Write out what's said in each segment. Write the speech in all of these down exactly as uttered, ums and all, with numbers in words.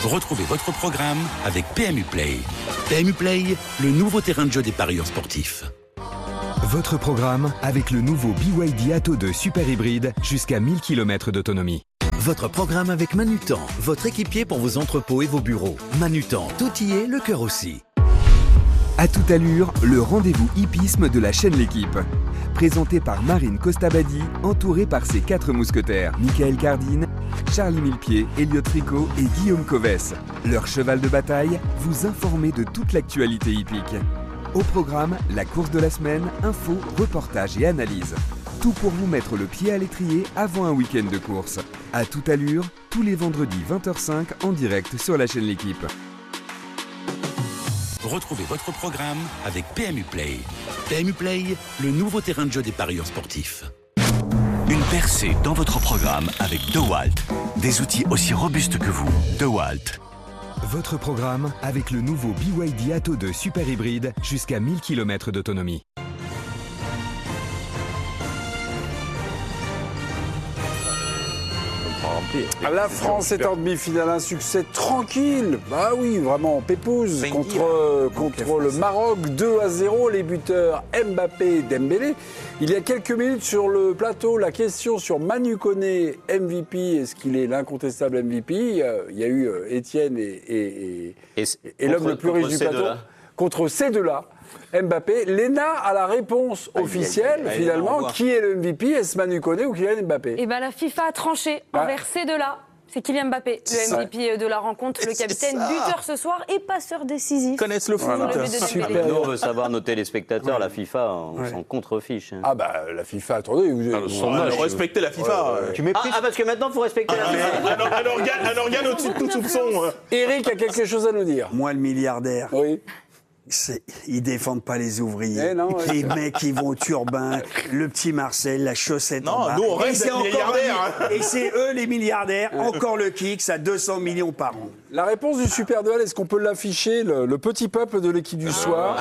Retrouvez votre programme avec P M U Play. P M U Play, le nouveau terrain de jeu des parieurs sportifs. Votre programme avec le nouveau B Y D Atto deux Super Hybride jusqu'à mille kilomètres d'autonomie. Votre programme avec Manutan, votre équipier pour vos entrepôts et vos bureaux. Manutan, tout y est, le cœur aussi. À toute allure, le rendez-vous hippisme de la chaîne L'Équipe. Présenté par Marine Costabadi, entourée par ses quatre mousquetaires, Michael Cardine, Charlie Millepied, Elliot Tricot et Guillaume Coves. Leur cheval de bataille, vous informer de toute l'actualité hippique. Au programme, la course de la semaine, infos, reportages et analyses. Tout pour vous mettre le pied à l'étrier avant un week-end de course. À toute allure, tous les vendredis vingt heures cinq en direct sur la chaîne L'Équipe. Retrouvez votre programme avec P M U Play. P M U Play, le nouveau terrain de jeu des parieurs sportifs. Une percée dans votre programme avec DeWalt. Des outils aussi robustes que vous. DeWalt. Votre programme avec le nouveau B Y D Atto deux Super Hybride jusqu'à mille kilomètres d'autonomie. La France est en demi-finale, un succès tranquille. Bah oui, vraiment pépouze contre, contre le Maroc, deux à zéro, les buteurs Mbappé et Dembélé. Il y a quelques minutes sur le plateau, la question sur Manu Koné, M V P, est-ce qu'il est l'incontestable M V P ? Il y a eu Étienne et, et, et, et, et l'homme le plus riche du plateau. Contre ces deux-là. Mbappé. Léna a la réponse officielle, aïe, aïe, finalement. Aïe, qui est le M V P ? Est-ce Manu Koné ou Kylian Mbappé ? Eh bien, la FIFA a tranché ah. envers ces deux-là. C'est Kylian Mbappé, le M V P de la rencontre, le capitaine, buteur ce soir et passeur décisif. Ils connaissent le foot. Voilà. Super. Nous, on veut savoir nos téléspectateurs, ouais. La FIFA, on ouais. s'en contrefiche. Hein. Ah bah, la FIFA, attendez, vous avez... Son âge, respectez la FIFA. Ouais, ouais. Tu méprises. Ah, ah, parce que maintenant, il faut respecter ah, la FIFA. Un, un, organe, un organe au-dessus de tout soupçon. Eric a quelque chose à nous dire. Moi, le milliardaire. Oui. C'est, ils défendent pas les ouvriers. Eh non, ouais. Les mecs, ils vont au turbin, le petit Marcel, la chaussette non, en bas. Nous, on reste des milliardaires. Hein. Et c'est eux, les milliardaires. Encore le Kicks à deux cents millions par an. La réponse du Super Duel, est-ce qu'on peut l'afficher, le, le petit peuple de l'équipe du ah soir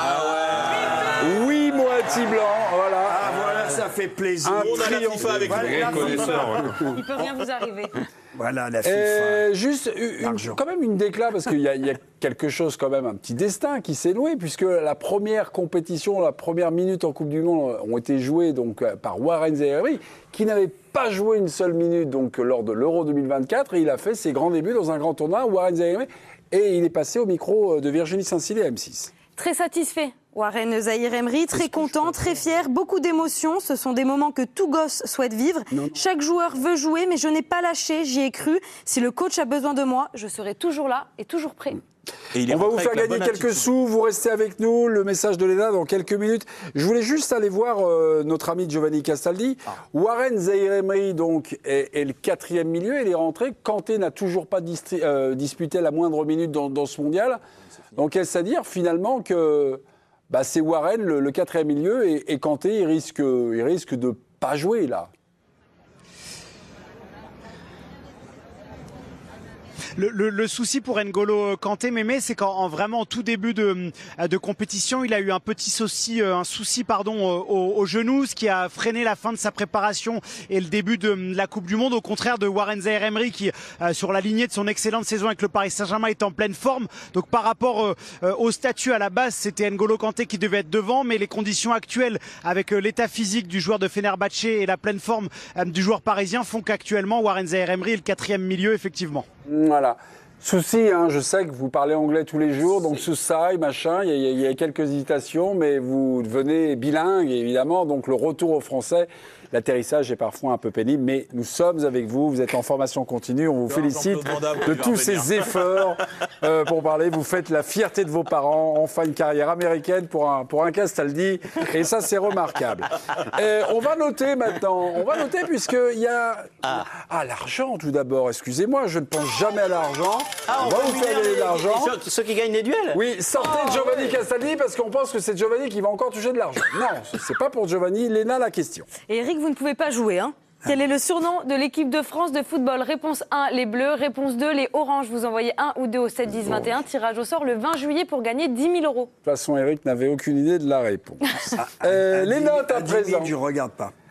ah ouais. Oui, moitié blanc, voilà. Ah voilà, ça fait plaisir. Un on a la FIFA avec voilà, les connaisseurs. Il peut rien vous arriver. Voilà la FIFA. Euh, juste une, quand même une déclat, parce qu'il y, y a quelque chose, quand même, un petit destin qui s'est noué, puisque la première compétition, la première minute en Coupe du Monde ont été jouées donc, par Warren Zaïre-Emery, qui n'avait pas joué une seule minute donc, lors de l'Euro deux mille vingt-quatre, et il a fait ses grands débuts dans un grand tournoi, Warren Zaïre-Emery, et il est passé au micro de Virginie Saint-Cyr à M six. Très satisfait. Warren Zaïre-Emery, très content, très fier, beaucoup d'émotions. Ce sont des moments que tout gosse souhaite vivre. Non. Chaque joueur veut jouer, mais je n'ai pas lâché, j'y ai cru. Si le coach a besoin de moi, je serai toujours là et toujours prêt. Et il On va vous faire gagner quelques attitude. sous, vous restez avec nous, le message de Léna dans quelques minutes. Je voulais juste aller voir euh, notre ami Giovanni Castaldi. Ah. Warren Zaïre-Emery donc, est, est le quatrième milieu, il est rentré. Kanté n'a toujours pas distri- euh, disputé la moindre minute dans, dans ce mondial. Donc est-ce à dire finalement que... Bah, c'est Warren, le, le quatrième milieu, et, et Kanté, il risque, il risque de pas jouer, là. Le, le, le souci pour N'Golo Kanté, Mémé, c'est qu'en vraiment tout début de, de compétition, il a eu un petit souci, un souci pardon, au, au genou, ce qui a freiné la fin de sa préparation et le début de la Coupe du Monde, au contraire de Warren Zaïre-Emery qui, euh, sur la lignée de son excellente saison avec le Paris Saint-Germain, est en pleine forme. Donc par rapport euh, au statut à la base, c'était N'Golo Kanté qui devait être devant, mais les conditions actuelles avec euh, l'état physique du joueur de Fenerbahçe et la pleine forme euh, du joueur parisien font qu'actuellement Warren Zaïre-Emery est le quatrième milieu, effectivement. Voilà. Souci, hein, je sais que vous parlez anglais tous les jours, donc Souci, machin, il y, y, y a quelques hésitations, mais vous devenez bilingue, évidemment, donc le retour au français, l'atterrissage est parfois un peu pénible, mais nous sommes avec vous, vous êtes en formation continue, on vous félicite de tous ces efforts euh, pour parler, vous faites la fierté de vos parents, enfin une carrière américaine pour un, pour un Castaldi, et ça c'est remarquable. Et on va noter maintenant, on va noter puisqu'il y a... Ah, ah l'argent tout d'abord, excusez-moi, je ne pense jamais à l'argent. Ah, on, on va vous faire gagner de l'argent. Ceux, ceux qui gagnent les duels. Oui, sortez oh, Giovanni oui. Castaldi parce qu'on pense que c'est Giovanni qui va encore toucher de l'argent. Non, c'est pas pour Giovanni. Léna, la question. Et Eric, vous ne pouvez pas jouer, hein ? Quel est le surnom de l'équipe de France de football ? Réponse un, les Bleus. Réponse deux, les Oranges. Vous envoyez un ou deux au sept dix vingt et un. Tirage au sort le vingt juillet pour gagner dix mille euros. De toute façon, Eric n'avait aucune idée de la réponse. Ah, euh, les notes à présent. Je ne regarde pas.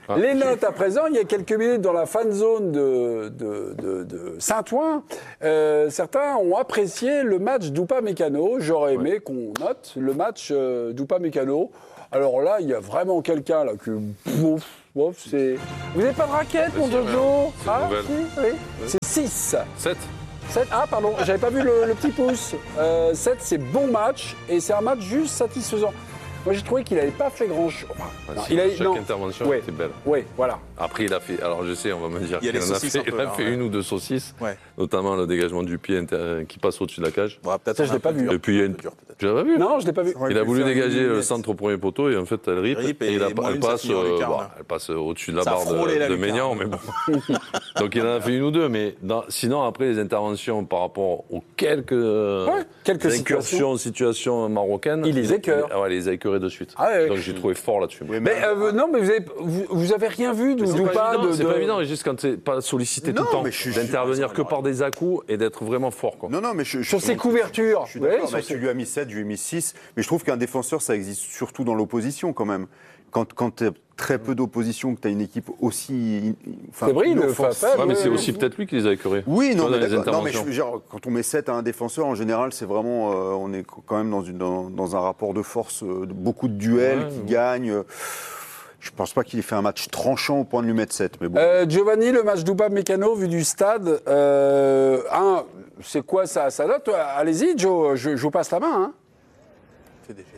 Ah. Les notes à présent, il y a quelques minutes dans la fan zone de, de, de, de Saint-Ouen, euh, certains ont apprécié le match d'Upamecano. J'aurais aimé ouais. qu'on note le match euh, d'Upamecano. Alors là, il y a vraiment quelqu'un là qui... Bouf, bouf, c'est... Vous n'avez pas de raquette, mon Jojo? Ah, si, oui. oui. C'est six. sept. sept. Ah, pardon, j'avais pas vu le, le petit pouce. Euh, sept, c'est bon match, et c'est un match juste satisfaisant. Moi, j'ai trouvé qu'il n'avait pas fait grand-chose. Enfin, ah, si, chaque non. intervention ouais. était belle. Oui, voilà. Après, il a fait... Alors, je sais, on va me dire qu'il en a fait, il peu, a fait ouais. une ou deux saucisses, ouais. notamment le dégagement du pied inter... qui passe au-dessus de la cage. Bon, ça, je ne l'ai pas vu. Et puis, il y a une... Tu l'as pas vu? Non, je ne l'ai pas vu. Il a voulu dégager le centre au premier poteau et en fait, elle rip. rip et, et il a, elle, passe, euh, bon, elle passe au-dessus de la ça barre de, de Maignan, mais bon. Donc, il en a fait une ou deux. Mais dans... sinon, après, les interventions par rapport aux quelques, ouais, quelques incursions, situations. situations marocaines, il les écœure. Ah ouais, il les a écœurées de suite. Ah ouais. Donc, j'ai trouvé fort là-dessus. Oui, mais euh, non, mais vous avez, vous, vous avez rien vu de Doupa de, C'est pas évident, juste quand t'es pas sollicité tout le temps, d'intervenir que par des à-coups et d'être vraiment fort. Quoi. Non, non, mais je, je, sur ses couvertures. Je suis d'accord, ouais, tu lui as mis sept, je lui ai mis six, mais je trouve qu'un défenseur, ça existe surtout dans l'opposition quand même. Quand, quand tu as très peu d'opposition, que tu as une équipe aussi. C'est vrai, le face. Ouais, mais c'est aussi peut-être lui qui les a écœurés. Oui, non, mais, non mais je, genre, quand on met sept à un défenseur, en général, c'est vraiment. Euh, on est quand même dans, une, dans, dans un rapport de force, euh, beaucoup de duels ouais, qui ouais. gagnent. Euh, je ne pense pas qu'il ait fait un match tranchant au point de lui mettre sept. Mais bon. euh, Giovanni, le match d'Upamecano, vu du stade, euh, un, c'est quoi ça, ça note? Allez-y, Joe, je, je vous passe la main. Hein. Fais des gestes.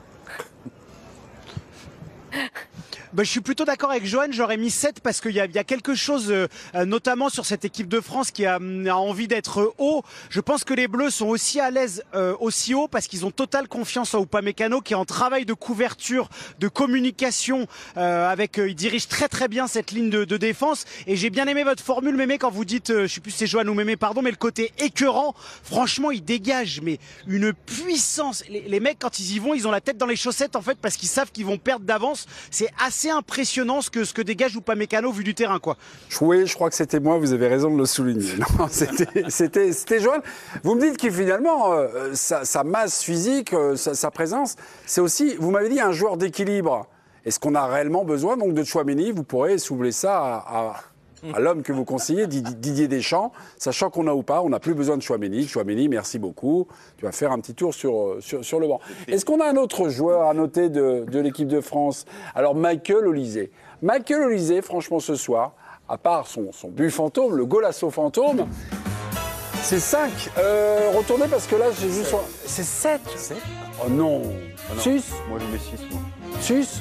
Bah, je suis plutôt d'accord avec Johan, j'aurais mis sept parce qu'il y a, il y a quelque chose, euh, notamment sur cette équipe de France qui a, a envie d'être haut. Je pense que les Bleus sont aussi à l'aise euh, aussi haut parce qu'ils ont totale confiance en Upamecano qui est en travail de couverture, de communication, euh, avec, euh, il dirige très très bien cette ligne de, de défense. Et j'ai bien aimé votre formule, Mémé, quand vous dites, euh, je sais plus si c'est Johan ou Mémé, pardon, mais le côté écœurant, franchement, il dégage mais une puissance. Les, les mecs, quand ils y vont, ils ont la tête dans les chaussettes en fait parce qu'ils savent qu'ils vont perdre d'avance. C'est assez impressionnant ce que, ce que dégage Upamecano vu du terrain, quoi. Oui, je crois que c'était moi, vous avez raison de le souligner. Non, c'était, c'était, c'était Johan. Vous me dites que finalement, euh, sa, sa masse physique, euh, sa, sa présence, c'est aussi, vous m'avez dit, un joueur d'équilibre. Est-ce qu'on a réellement besoin donc de Tchouaméni? Vous pourrez soulever ça à, à, à l'homme que vous conseillez, Didier Deschamps, sachant qu'on a ou pas, on n'a plus besoin de Tchouaméni. Tchouaméni, merci beaucoup. Tu vas faire un petit tour sur, sur, sur le banc. Est-ce qu'on a un autre joueur à noter de, de l'équipe de France? Alors, Michael Olysée. Michael Olysée, franchement, ce soir, à part son, son but fantôme, le golasso fantôme, c'est cinq. Euh, retournez parce que là, j'ai vu son... C'est sept. Oh non. Ah non. six. Moi, je mets six, moi. six.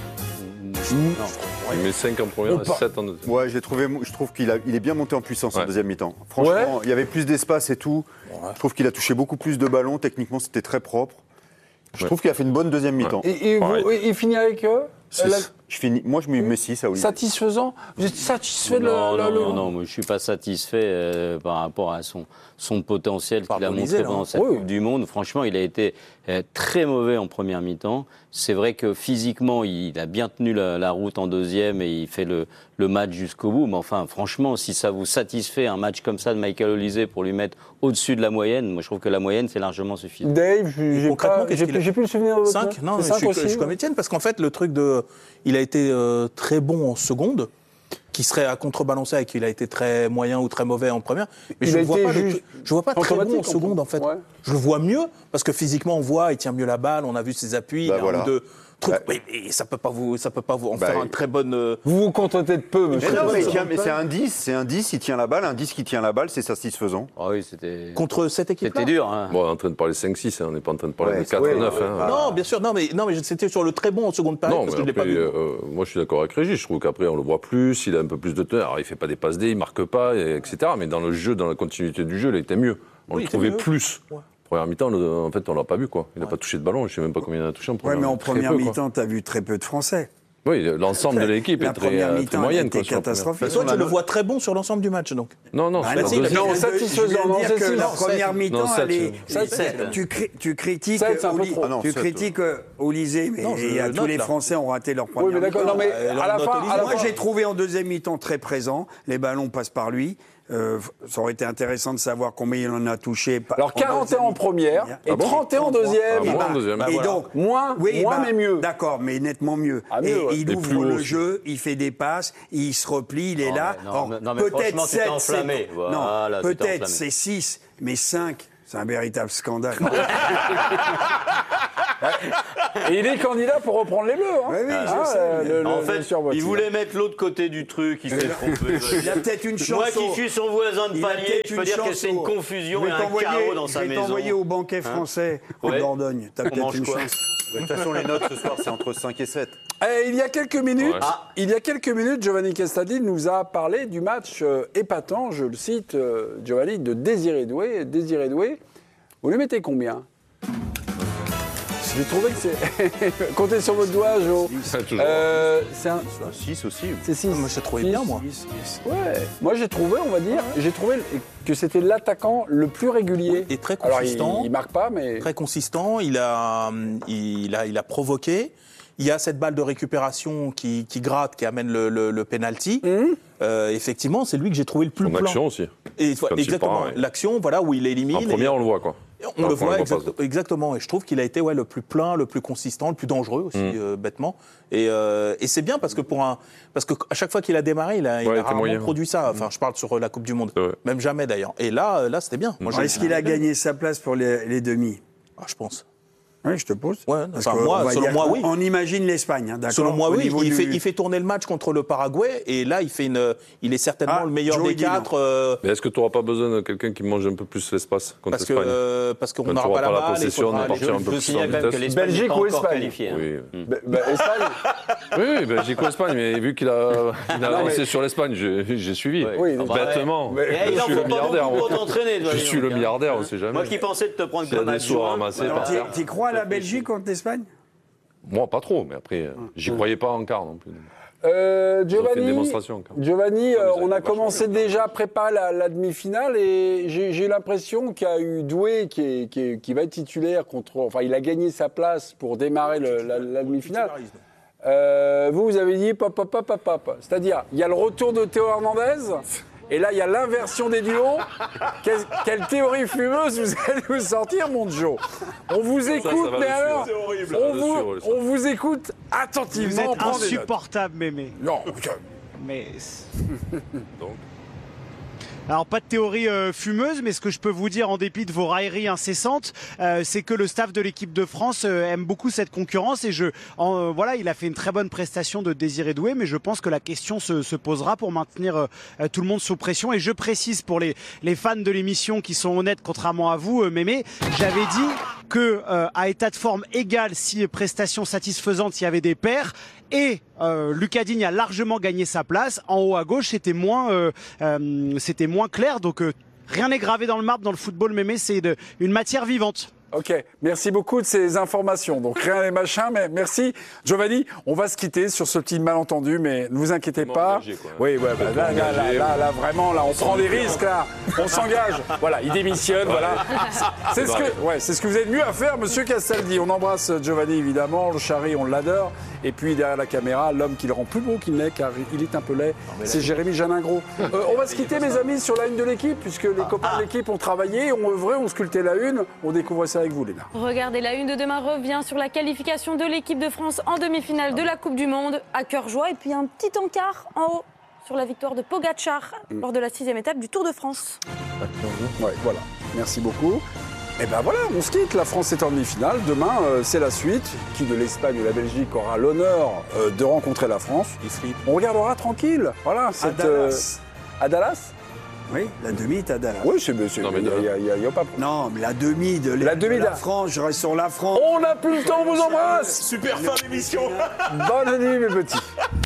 Non. Il met cinq en première et sept en deuxième. Ouais, j'ai trouvé, je trouve qu'il a, il est bien monté en puissance ouais. en deuxième mi-temps. Franchement, ouais. il y avait plus d'espace et tout. Ouais. Je trouve qu'il a touché beaucoup plus de ballons. Techniquement, c'était très propre. Je ouais. trouve qu'il a fait une bonne deuxième mi-temps. Ouais. Et, et vous, il finit avec eux la... je finis, Moi, je mets six à Olivier. Satisfaisant? Vous êtes satisfait de non, la... Non, non, non, moi, je ne suis pas satisfait euh, par rapport à son, son potentiel qu'il a montré là, pendant cette oui. Coupe du Monde. Franchement, il a été euh, très mauvais en première mi-temps. C'est vrai que physiquement, il a bien tenu la, la route en deuxième et il fait le, le match jusqu'au bout. Mais enfin, franchement, si ça vous satisfait un match comme ça de Michael Olysée pour lui mettre au-dessus de la moyenne, moi je trouve que la moyenne c'est largement suffisant. Dave, j'ai, pas, j'ai, plus, j'ai plus le souvenir de cinq. Non, mais je, suis, aussi, je suis comme Étienne parce qu'en fait le truc de, il a été euh, très bon en seconde, qui serait à contrebalancer avec qu'il a été très moyen ou très mauvais en première. Mais il je ne vois pas, le, je vois pas très bon en seconde en fait. Ouais. Je le vois mieux parce que physiquement on voit, il tient mieux la balle, on a vu ses appuis, bah, il a voilà. un ou deux trucs. Bah, mais, mais ça peut pas vous, ça peut pas vous en bah, faire un très bonne. Euh... Vous vous contentez de peu, monsieur. Mais non, mais, tient, mais c'est un dix, c'est un dix, il tient la balle, un dix qui tient la balle, c'est satisfaisant. Ah oui, c'était. Contre cette équipe-là. C'était dur. Hein. Bon, on est en train de parler cinq six, hein, on n'est pas en train de parler ouais, de quatre neuf. Ouais, hein. Non, bien sûr, non, mais non, mais c'était sur le très bon en seconde période non, parce que après, je l'ai pas vu. Euh, moi, je suis d'accord avec Régis. Je trouve qu'après on le voit plus, il a un peu plus de teneur. Alors, il fait pas des passes D, il marque pas, et cetera. Mais dans le jeu, dans la continuité du jeu, il était mieux. On le trouvait plus. Première mi-temps, en fait, on l'a pas vu, quoi. Il n'a ouais. pas touché de ballon. Je sais même pas combien il a touché en première. Ouais, mais en première peu, mi-temps, tu as vu très peu de Français. Oui, l'ensemble de l'équipe est très, euh, très moyenne. C'était catastrophique. Toi, tu le vois très bon sur l'ensemble du match, donc. Non, non, bah, c'est non, non, satisfaisant. Non, c'est que la première mi-temps, tu critiques, tu critiques Olysée, mais tous les Français ont raté leur première mi-temps. Oui, mais d'accord. Non, mais à la fin, moi, j'ai trouvé en deuxième mi-temps très présent. Les ballons passent par lui. Euh, ça aurait été intéressant de savoir combien il en a touché. Alors quarante et un en première et ah bon trente et un en deuxième. Et, ah bah, deuxième. et voilà. donc moins, oui, moins bah, mais mieux. D'accord, mais nettement mieux. Ah, mieux et ouais. il et ouvre le jeu, il fait des passes, il se replie, il est non, là. Mais non, Alors, non, mais peut-être sept, c'est voilà, non, peut-être c'est six, mais cinq, c'est un véritable scandale. Et il est candidat pour reprendre les Bleus. Hein. Oui, oui, ah, je sais. Le, le, en le, fait, il voulait mettre l'autre côté du truc. Il, fait il a peut-être une chance. Moi qui suis son voisin de palier, je peux dire que c'est une confusion et un chaos dans sa maison. Je vais t'envoyer au banquet français hein en Dordogne. T'as peut-être une chance. De toute façon, les notes ce soir, c'est entre cinq et sept. Et il y a quelques minutes, ouais. ah, il y a quelques minutes, Giovanni Castaldi nous a parlé du match euh, épatant, je le cite, euh, Giovanni, de Désiré Doué. Désiré Doué, vous lui mettez combien ? J'ai trouvé que c'est... Comptez sur votre doigt, Jo. Euh, c'est un... six aussi. C'est six. Moi, j'ai trouvé bien, moi. six, six. Ouais. Moi, j'ai trouvé, on va dire, ouais. j'ai trouvé que c'était l'attaquant le plus régulier. Et très consistant. Alors, il, il marque pas, mais... Très consistant. Il a, il a, il a provoqué. Il y a cette balle de récupération qui, qui gratte, qui amène le, le, le penalty. Mmh. Euh, effectivement, c'est lui que j'ai trouvé le plus plan. L'action aussi. Et, exactement. Part, ouais. L'action, voilà, où il élimine. En première, et... on le voit, quoi. On le voit exact, exactement, et je trouve qu'il a été ouais, le plus plein, le plus consistant, le plus dangereux aussi, mmh. euh, bêtement. Et, euh, et c'est bien parce que pour un, parce que à chaque fois qu'il a démarré, il a, ouais, il a rarement moyen. produit ça. Enfin, je parle sur la Coupe du Monde, ouais. même jamais d'ailleurs. Et là, là, c'était bien. Moi, est-ce qu'il a gagné sa place pour les, les demi ? Ah, je pense. Oui, je te pose. Ouais, enfin, moi, selon moi, oui. On imagine l'Espagne, hein, d'accord. Selon moi, oui. Il, du... fait, il fait tourner le match contre le Paraguay et là, il fait une, il est certainement ah, le meilleur Joey des quatre. Euh... Mais est-ce que tu n'auras pas besoin de quelqu'un qui mange un peu plus l'espace contre parce que, l'Espagne euh, Parce qu'on n'aura pas la, la balle, possession, on partir un peu plus en vitesse. Belgique ou Espagne ? Oui. Espagne. Oui, Belgique ou Espagne, mais vu qu'il a avancé sur l'Espagne, j'ai suivi. Bêtement. Je suis le milliardaire. Je suis le milliardaire, on ne sait jamais. Moi qui pensais de te prendre comme un sous ramassés par terre. Tu crois à la Belgique contre l'Espagne ? Moi, pas trop, mais après, j'y croyais pas en quart non plus. Euh, Giovanni, Giovanni euh, on a commencé déjà à préparer la, la demi-finale et j'ai l'impression qu'il y a eu Doué qui, est, qui, est, qui va être titulaire contre. Enfin, il a gagné sa place pour démarrer le, la, la demi-finale. Euh, vous, vous avez dit pop, pop, pop, pop, pop. C'est-à-dire, il y a le retour de Théo Hernandez. Et là, il y a l'inversion des duos. Quelle, quelle théorie fumeuse vous allez nous sortir, mon Joe. On vous écoute, ça, ça mais alors, horrible, on, vous, sûr, on vous écoute attentivement. Vous êtes insupportable, Mémé. Non. Mais... Donc. Alors, pas de théorie euh, fumeuse, mais ce que je peux vous dire, en dépit de vos railleries incessantes, euh, c'est que le staff de l'équipe de France euh, aime beaucoup cette concurrence. Et je, en, euh, voilà, il a fait une très bonne prestation de Désiré Doué, mais je pense que la question se, se posera pour maintenir euh, tout le monde sous pression. Et je précise pour les, les fans de l'émission qui sont honnêtes, contrairement à vous, euh, Mémé, j'avais dit que euh, à état de forme égal, si prestation satisfaisante, il y avait des pairs. Et euh, Lucas Digne a largement gagné sa place. En haut à gauche, c'était moins, euh, euh, c'était moins clair. Donc euh, rien n'est gravé dans le marbre dans le football, Mémé, c'est une matière vivante. Ok, merci beaucoup de ces informations. Donc rien n'est machin, mais merci. Giovanni, on va se quitter sur ce petit malentendu, mais ne vous inquiétez pas. Engagé, quoi. Oui, ouais, bah, là, là, là, là, là, vraiment, là, on prend des risques, là. On s'engage. Voilà, il démissionne, voilà. C'est ce que, ouais, c'est ce que vous êtes mieux à faire, Monsieur Castaldi. On embrasse Giovanni, évidemment. Le Chari, on l'adore. Et puis derrière la caméra, l'homme qui le rend plus beau qu'il n'est, car il est un peu laid, c'est Jérémy Janingro. Euh, on va se quitter, mes amis, sur la une de l'équipe, puisque les copains de l'équipe ont travaillé, ont œuvré, ont sculpté la une. On découvre ça avec vous, Léna. Regardez, la une de demain revient sur la qualification de l'équipe de France en demi-finale de la Coupe du Monde, à cœur joie. Et puis un petit encart en haut sur la victoire de Pogacar mmh. lors de la sixième étape du Tour de France. Ouais, voilà. Merci beaucoup. Et ben voilà, on se quitte. La France est en demi-finale. Demain, euh, c'est la suite. Qui de l'Espagne ou la Belgique aura l'honneur euh, de rencontrer la France. On regardera tranquille. Voilà, cette, à Dallas. Euh, à Dallas. Oui, la demi est à Dallas. Oui, c'est il n'y a, a pas. Non, mais la demi de, la, demi de la France, je reste sur la France. On n'a plus le temps, on vous embrasse. Super fin d'émission. Bonne nuit, mes petits.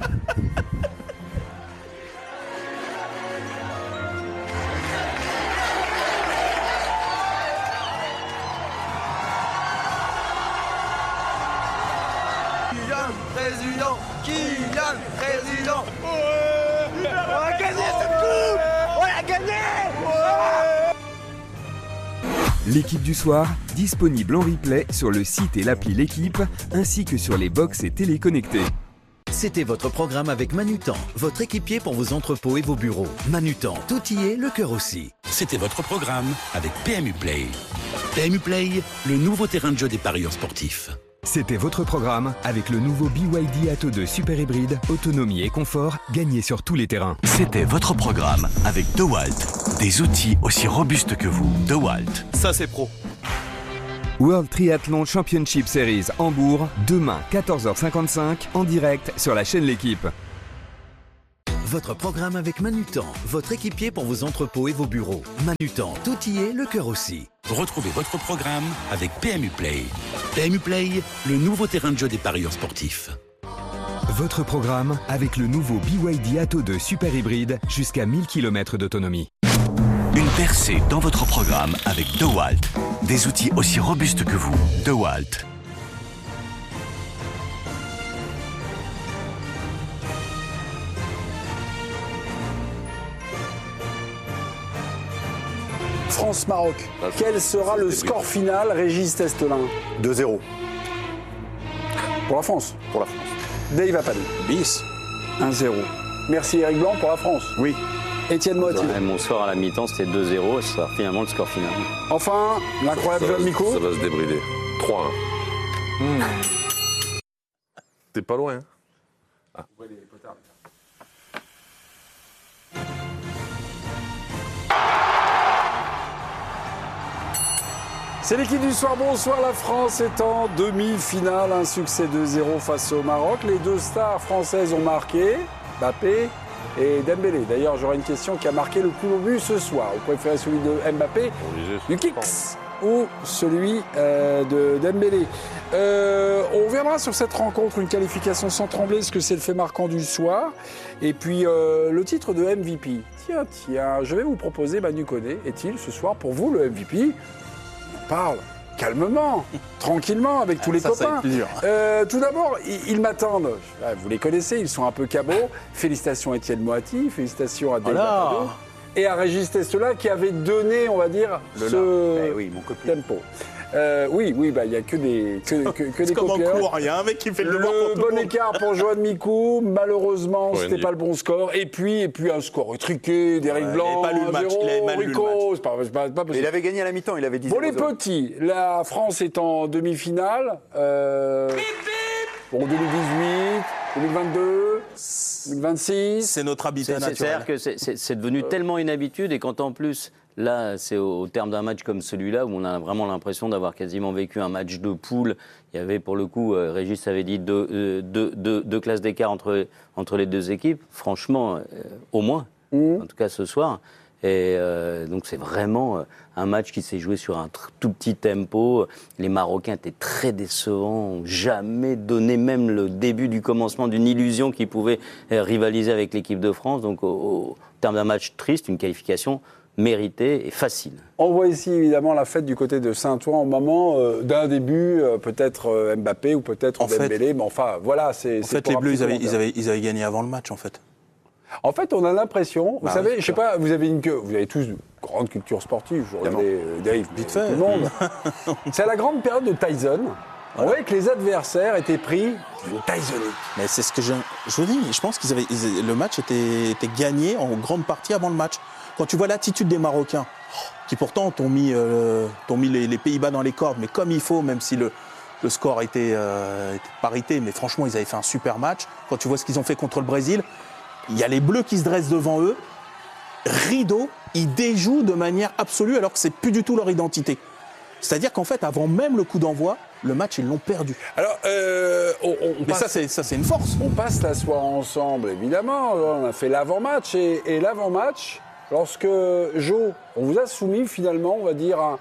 Président, Kylian, président. Ouais, on a gagné cette coupe. On a gagné. Ouais. L'équipe du soir, disponible en replay sur le site et l'appli L'équipe, ainsi que sur les box et téléconnectés. C'était votre programme avec Manutan, votre équipier pour vos entrepôts et vos bureaux. Manutan, tout y est, le cœur aussi. C'était votre programme avec P M U Play. P M U Play, le nouveau terrain de jeu des parieurs sportifs. C'était votre programme avec le nouveau B Y D Atto deux Super Hybride, autonomie et confort, gagné sur tous les terrains. C'était votre programme avec DeWalt, des outils aussi robustes que vous. DeWalt, ça c'est pro. World Triathlon Championship Series Hambourg, demain quatorze heures cinquante-cinq, en direct sur la chaîne L'Équipe. Votre programme avec Manutan, votre équipier pour vos entrepôts et vos bureaux. Manutan, tout y est, le cœur aussi. Retrouvez votre programme avec P M U Play. P M U Play, le nouveau terrain de jeu des parieurs sportifs. Votre programme avec le nouveau B Y D Atto deux Super Hybride, jusqu'à mille kilomètres d'autonomie. Une percée dans votre programme avec DeWalt, des outils aussi robustes que vous. DeWalt. France-Maroc. Quel sera le score final, Régis Testelin? deux zéro. Pour la France. Pour la France. Dave Appel. Bis. un zéro. Merci Eric Blanc pour la France. Oui. Étienne Moitié. Mon score à la mi-temps, c'était deux zéro, et ce sera finalement le score final. Enfin, l'incroyable John Miko. Ça va se débrider. trois un. Mmh. T'es pas loin. Hein. Ah. C'est l'équipe du soir. Bonsoir, la France est en demi-finale. Un succès deux zéro face au Maroc. Les deux stars françaises ont marqué, Mbappé et Dembélé. D'ailleurs, j'aurai une question qui a marqué le plus beau but ce soir. Vous préférez celui de Mbappé, du Kicks, ou celui euh, de Dembélé? euh, On reviendra sur cette rencontre, une qualification sans trembler, ce que c'est le fait marquant du soir. Et puis euh, le titre de M V P. Tiens, tiens, je vais vous proposer Manu Koné. Est-il ce soir pour vous le M V P? On parle calmement, tranquillement, avec tous les ça, copains. Euh, tout d'abord, ils, ils m'attendent. Vous les connaissez, ils sont un peu cabots. Félicitations à Étienne Moati, félicitations à Dave Appel et à Régis Testelin qui avait donné, on va dire, le ce eh oui, mon tempo. Euh, oui, oui, bah il y a que des que, que, que des comme copieurs. en cours, il y a un mec qui fait le, le devoir pour tout bon le monde. écart pour Johan Mikou. Malheureusement, Ouais, c'était pas le bon score. Et puis, et puis un score étriqué d'Éric Ouais, Blanc. il avait pas lu le match, il avait mal lu le Rico, c'est pas, c'est pas, c'est pas possible. Il avait gagné à la mi-temps, il avait dit. Pour les petits, la France est en demi-finale. Euh, pour deux mille dix-huit, deux mille vingt-deux, deux mille vingt-six. C'est notre habitat naturel. C'est-à-dire que c'est, c'est, c'est devenu euh... tellement une habitude, et quand en plus, là, c'est au, au terme d'un match comme celui-là, où on a vraiment l'impression d'avoir quasiment vécu un match de poule. Il y avait, pour le coup, euh, Régis avait dit deux, euh, deux, deux, deux classes d'écart entre, entre les deux équipes. Franchement, euh, au moins, mmh. en tout cas ce soir. Et euh, donc c'est vraiment un match qui s'est joué sur un tr- tout petit tempo. Les Marocains étaient très décevants, n'ont jamais donné même le début du commencement d'une illusion qui pouvait rivaliser avec l'équipe de France. Donc au, au terme d'un match triste, une qualification méritée et facile. On voit ici évidemment la fête du côté de Saint-Ouen au moment euh, d'un début, euh, peut-être euh, Mbappé ou peut-être en Dembélé, fait, mais enfin voilà. C'est, en c'est fait, les Bleus, ils avaient, ils, avaient, ils avaient gagné avant le match en fait. En fait, on a l'impression, vous bah, savez, oui, je sais pas, vous avez une vous avez tous une grande culture sportive, je regardais euh, Dave, vite tout fait. le monde. C'est à la grande période de Tyson. Voilà. On voyait que les adversaires étaient pris d'une Tysonique. Mais c'est ce que je, je vous dis, je pense qu'ils avaient, ils, le match était, était gagné en grande partie avant le match. Quand tu vois l'attitude des Marocains, qui pourtant t'ont mis, euh, t'ont mis les, les Pays-Bas dans les cordes, mais comme il faut, même si le, le score était, euh, était parité, mais franchement, ils avaient fait un super match. Quand tu vois ce qu'ils ont fait contre le Brésil, il y a les Bleus qui se dressent devant eux, rideau, ils déjouent de manière absolue alors que c'est plus du tout leur identité. C'est-à-dire qu'en fait, avant même le coup d'envoi, le match, ils l'ont perdu. Alors, euh, on, on Mais passe, ça, c'est, ça, c'est une force. On passe la soirée ensemble, évidemment. On a fait l'avant-match. Et, et l'avant-match, lorsque Jo, on vous a soumis finalement, on va dire, un,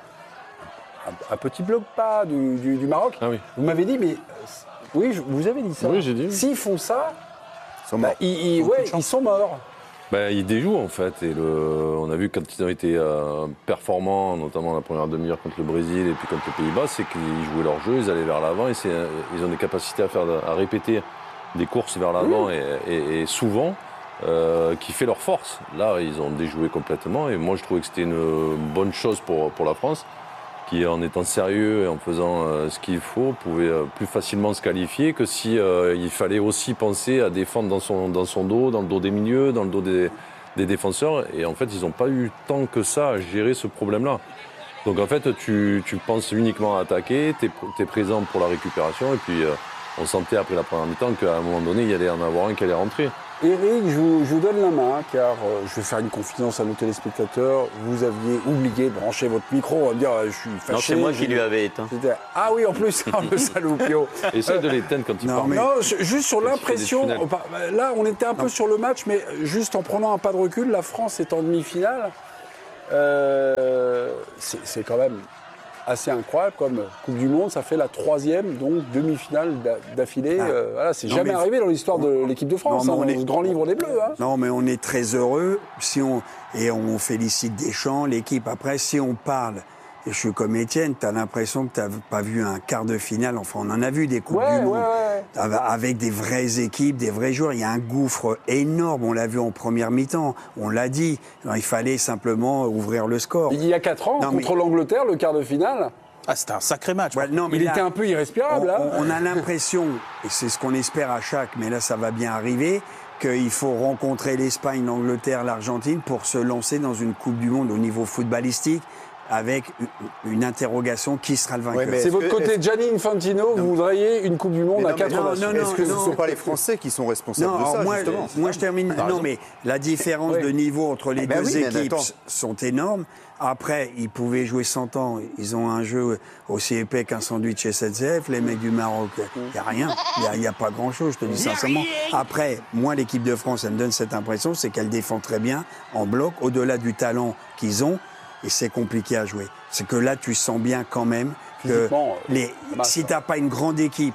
un, un petit bloc pas du, du, du Maroc. Ah oui. Vous m'avez dit, mais oui, vous avez dit ça. Oui, j'ai dit. S'ils font ça, ils sont morts. Bah, ils, ils, ouais, ils sont morts. Ben, ils déjouent en fait, et le, on a vu quand ils ont été euh, performants, notamment la première demi-heure contre le Brésil et puis contre les Pays-Bas, c'est qu'ils jouaient leur jeu, ils allaient vers l'avant et c'est, ils ont des capacités à, faire, à répéter des courses vers l'avant oui. et, et, et souvent euh, qui fait leur force. Là, ils ont déjoué complètement et moi je trouvais que c'était une bonne chose pour, pour la France qui, en étant sérieux et en faisant euh, ce qu'il faut, pouvait euh, plus facilement se qualifier que si euh, il fallait aussi penser à défendre dans son, dans son dos, dans le dos des milieux, dans le dos des, des défenseurs. Et en fait, ils n'ont pas eu tant que ça à gérer ce problème-là. Donc en fait, tu, tu penses uniquement à attaquer, tu es présent pour la récupération. Et puis, euh, on sentait après la première mi-temps qu'à un moment donné, il y allait en avoir un qui allait rentrer. Eric, je vous, je vous donne la main, car euh, je vais faire une confidence à nos téléspectateurs. Vous aviez oublié de brancher votre micro. On va me dire, euh, je suis fâché. Non, c'est moi qui lui avais éteint. Ah oui, en plus, le saloupio. Essaye de l'éteindre quand il parle. Mais... Non, juste sur l'impression. Là, on était un peu non. sur le match, mais juste en prenant un pas de recul, la France est en demi-finale. Euh, c'est quand même assez incroyable comme Coupe du Monde. Ça fait la troisième donc demi-finale d'affilée. Ah. Euh, voilà, c'est jamais arrivé dans l'histoire de l'équipe de France, non, hein, on est... dans le grand livre des Bleus. Hein. Non, mais on est très heureux si on... et on félicite Deschamps, l'équipe. Après, si on parle, et je suis comme Étienne, tu as l'impression que tu n'as pas vu un quart de finale. Enfin, on en a vu des Coupes ouais, du Monde ouais, ouais. avec des vraies équipes, des vrais joueurs. Il y a un gouffre énorme. On l'a vu en première mi-temps. On l'a dit. Alors, il fallait simplement ouvrir le score. Il y a quatre ans, non, contre mais... l'Angleterre, le quart de finale. Ah, c'était un sacré match. Ouais, non, mais il là, était un peu irrespirable. On, là. on a l'impression, et c'est ce qu'on espère à chaque, mais là, ça va bien arriver, qu'il faut rencontrer l'Espagne, l'Angleterre, l'Argentine pour se lancer dans une Coupe du Monde au niveau footballistique, avec une interrogation, qui sera le vainqueur. Ouais, c'est votre côté Gianni Infantino, non. Vous voudriez une Coupe du Monde non, à quatre ans. Est-ce que non, ce ne sont pas les Français qui sont responsables non, de ça, moi, justement moi, je termine. Ah, non, mais la différence oui. de niveau entre les ben deux oui, équipes sont énormes. Après, ils pouvaient jouer cent ans. Ils ont un jeu aussi épais qu'un sandwich S N C F. Les mecs du Maroc, il n'y a rien. Il n'y a, a pas grand-chose, je te dis sincèrement. Après, moi, l'équipe de France, elle me donne cette impression, c'est qu'elle défend très bien, en bloc, au-delà du talent qu'ils ont. Et c'est compliqué à jouer. C'est que là, tu sens bien quand même que les, si tu n'as pas une grande équipe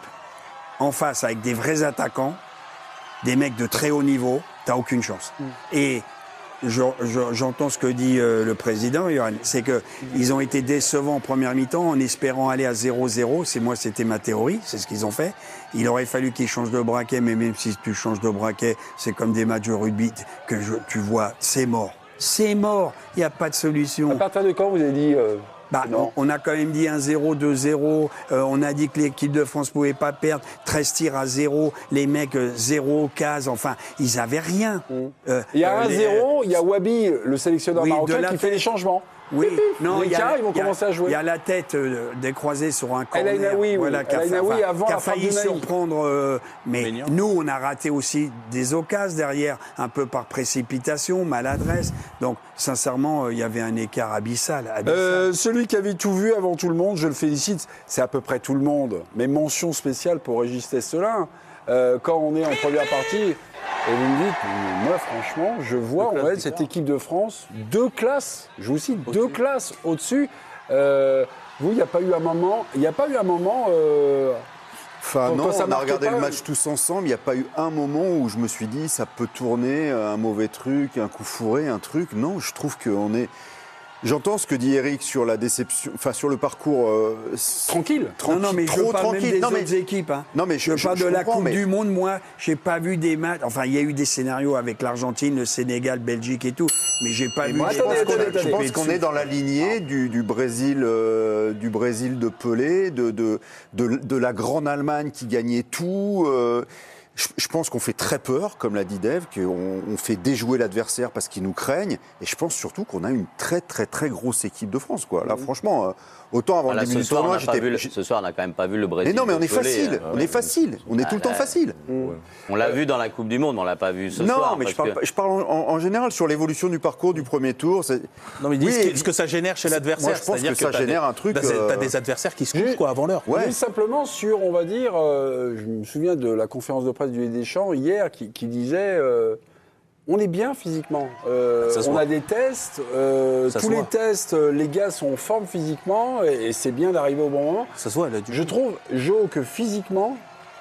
en face avec des vrais attaquants, des mecs de très haut niveau, tu n'as aucune chance. Mm. Et je, je, j'entends ce que dit euh, le président, Johan, c'est qu'ils ont été décevants en première mi-temps en espérant aller à zéro zéro. C'est moi, c'était ma théorie, c'est ce qu'ils ont fait. Il aurait fallu qu'ils changent de braquet, mais même si tu changes de braquet, c'est comme des matchs de rugby que je, tu vois, c'est mort. C'est mort, il n'y a pas de solution. À partir de quand vous avez dit euh, bah, on, on a quand même dit un zéro, deux zéro, euh, on a dit que l'équipe de France ne pouvait pas perdre, treize tirs à zéro, les mecs euh, zéro, case, enfin, ils n'avaient rien. Mmh. Euh, il y a un zéro, il y a Wabi, le sélectionneur oui, marocain, qui fait les changements. Oui, non, il y a, ils vont y a, commencer à jouer. Il y a la tête euh, décroisée sur un corner. El Ainaoui, voilà, oui. El Ainaoui avant qui a la fin failli surprendre. Euh, mais Ménian. Nous, on a raté aussi des occasions derrière, un peu par précipitation, maladresse. Donc, sincèrement, il euh, y avait un écart abyssal. abyssal. Euh, celui qui avait tout vu avant tout le monde, je le félicite, c'est à peu près tout le monde. Mais mention spéciale pour Régis Testelin. Euh, quand on est en première partie, et vous me dites, moi franchement, je vois en fait cette équipe de France deux classes, je vous cite, deux classes au-dessus. Euh, vous, il n'y a pas eu un moment, il n'y a pas eu un moment. Euh, enfin quand, non, quand ça on a regardé pas, le match tous ensemble. Il n'y a pas eu un moment où je me suis dit, ça peut tourner, un mauvais truc, un coup fourré, un truc. Non, je trouve qu'on est. J'entends ce que dit Eric sur la déception, enfin sur le parcours euh, tranquille, tranquille, non, non mais trop je parle tranquille. Même des non, mais, autres équipes. Hein. Non mais je, je parle je, de je la Coupe mais... du Monde. Moi, j'ai pas vu des matchs. Enfin, il y a eu des scénarios avec l'Argentine, le Sénégal, Belgique et tout, mais j'ai pas et vu. Moi, des je pense qu'on est, je pense qu'on est dans la lignée du, du Brésil, euh, du Brésil de Pelé, de de, de de la grande Allemagne qui gagnait tout. Euh, Je pense qu'on fait très peur, comme l'a dit Dave, qu'on on fait déjouer l'adversaire parce qu'ils nous craignent. Et je pense surtout qu'on a une très, très, très grosse équipe de France, quoi. Là, franchement, autant avant voilà, le début du tournoi, j'étais... Le, ce soir, on n'a quand même pas vu le Brésil. Mais non, mais on est Pelé, facile. euh, on ouais, est facile. On est ah, tout le temps là, facile. Ouais. On l'a vu dans la Coupe du Monde, mais on l'a pas vu ce non, soir. Non, mais je parce parle, que... je parle en, en général sur l'évolution du parcours du premier tour. C'est... Non, mais dis oui, ce que ça génère chez l'adversaire. Moi, je pense que, que ça génère des, un truc. Euh... T'as des adversaires qui se couchent quoi avant l'heure. Ouais. Simplement sur, on va dire, euh, je me souviens de la conférence de presse du Deschamps hier qui, qui disait. Euh, on est bien physiquement. Euh, on a des tests. Euh, tous les tests, les gars sont en forme physiquement et, et c'est bien d'arriver au bon moment. Ça se voit, là, du Je trouve, Jo, que physiquement,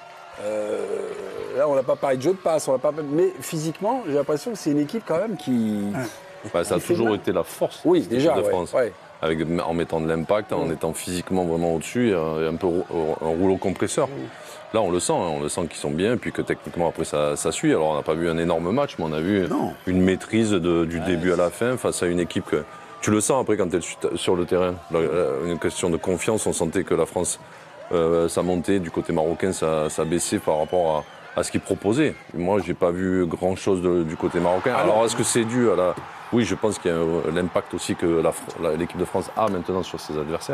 euh, là, on n'a pas parlé de jeu de passe, on n'a pas, mais physiquement, j'ai l'impression que c'est une équipe quand même qui. Bah, ça a toujours mal. été la force oui, de déjà, de ouais, France. Ouais. Avec, en mettant de l'impact, en mmh. étant physiquement vraiment au-dessus, et un peu un rouleau compresseur. Mmh. Là, on le sent, hein, on le sent qu'ils sont bien, et puis que techniquement, après, ça, ça suit. Alors, on n'a pas vu un énorme match, mais on a vu non. une maîtrise de, du ouais, début à la fin face à une équipe que, Tu le sens après quand tu es sur le terrain. Une question de confiance, on sentait que la France, euh, ça montait, du côté marocain, ça, ça baissait par rapport à, à ce qu'ils proposaient. Moi, j'ai pas vu grand-chose du côté marocain. Alors, Alors est-ce que c'est dû à la... Oui, je pense qu'il y a l'impact aussi que la, la, l'équipe de France a maintenant sur ses adversaires.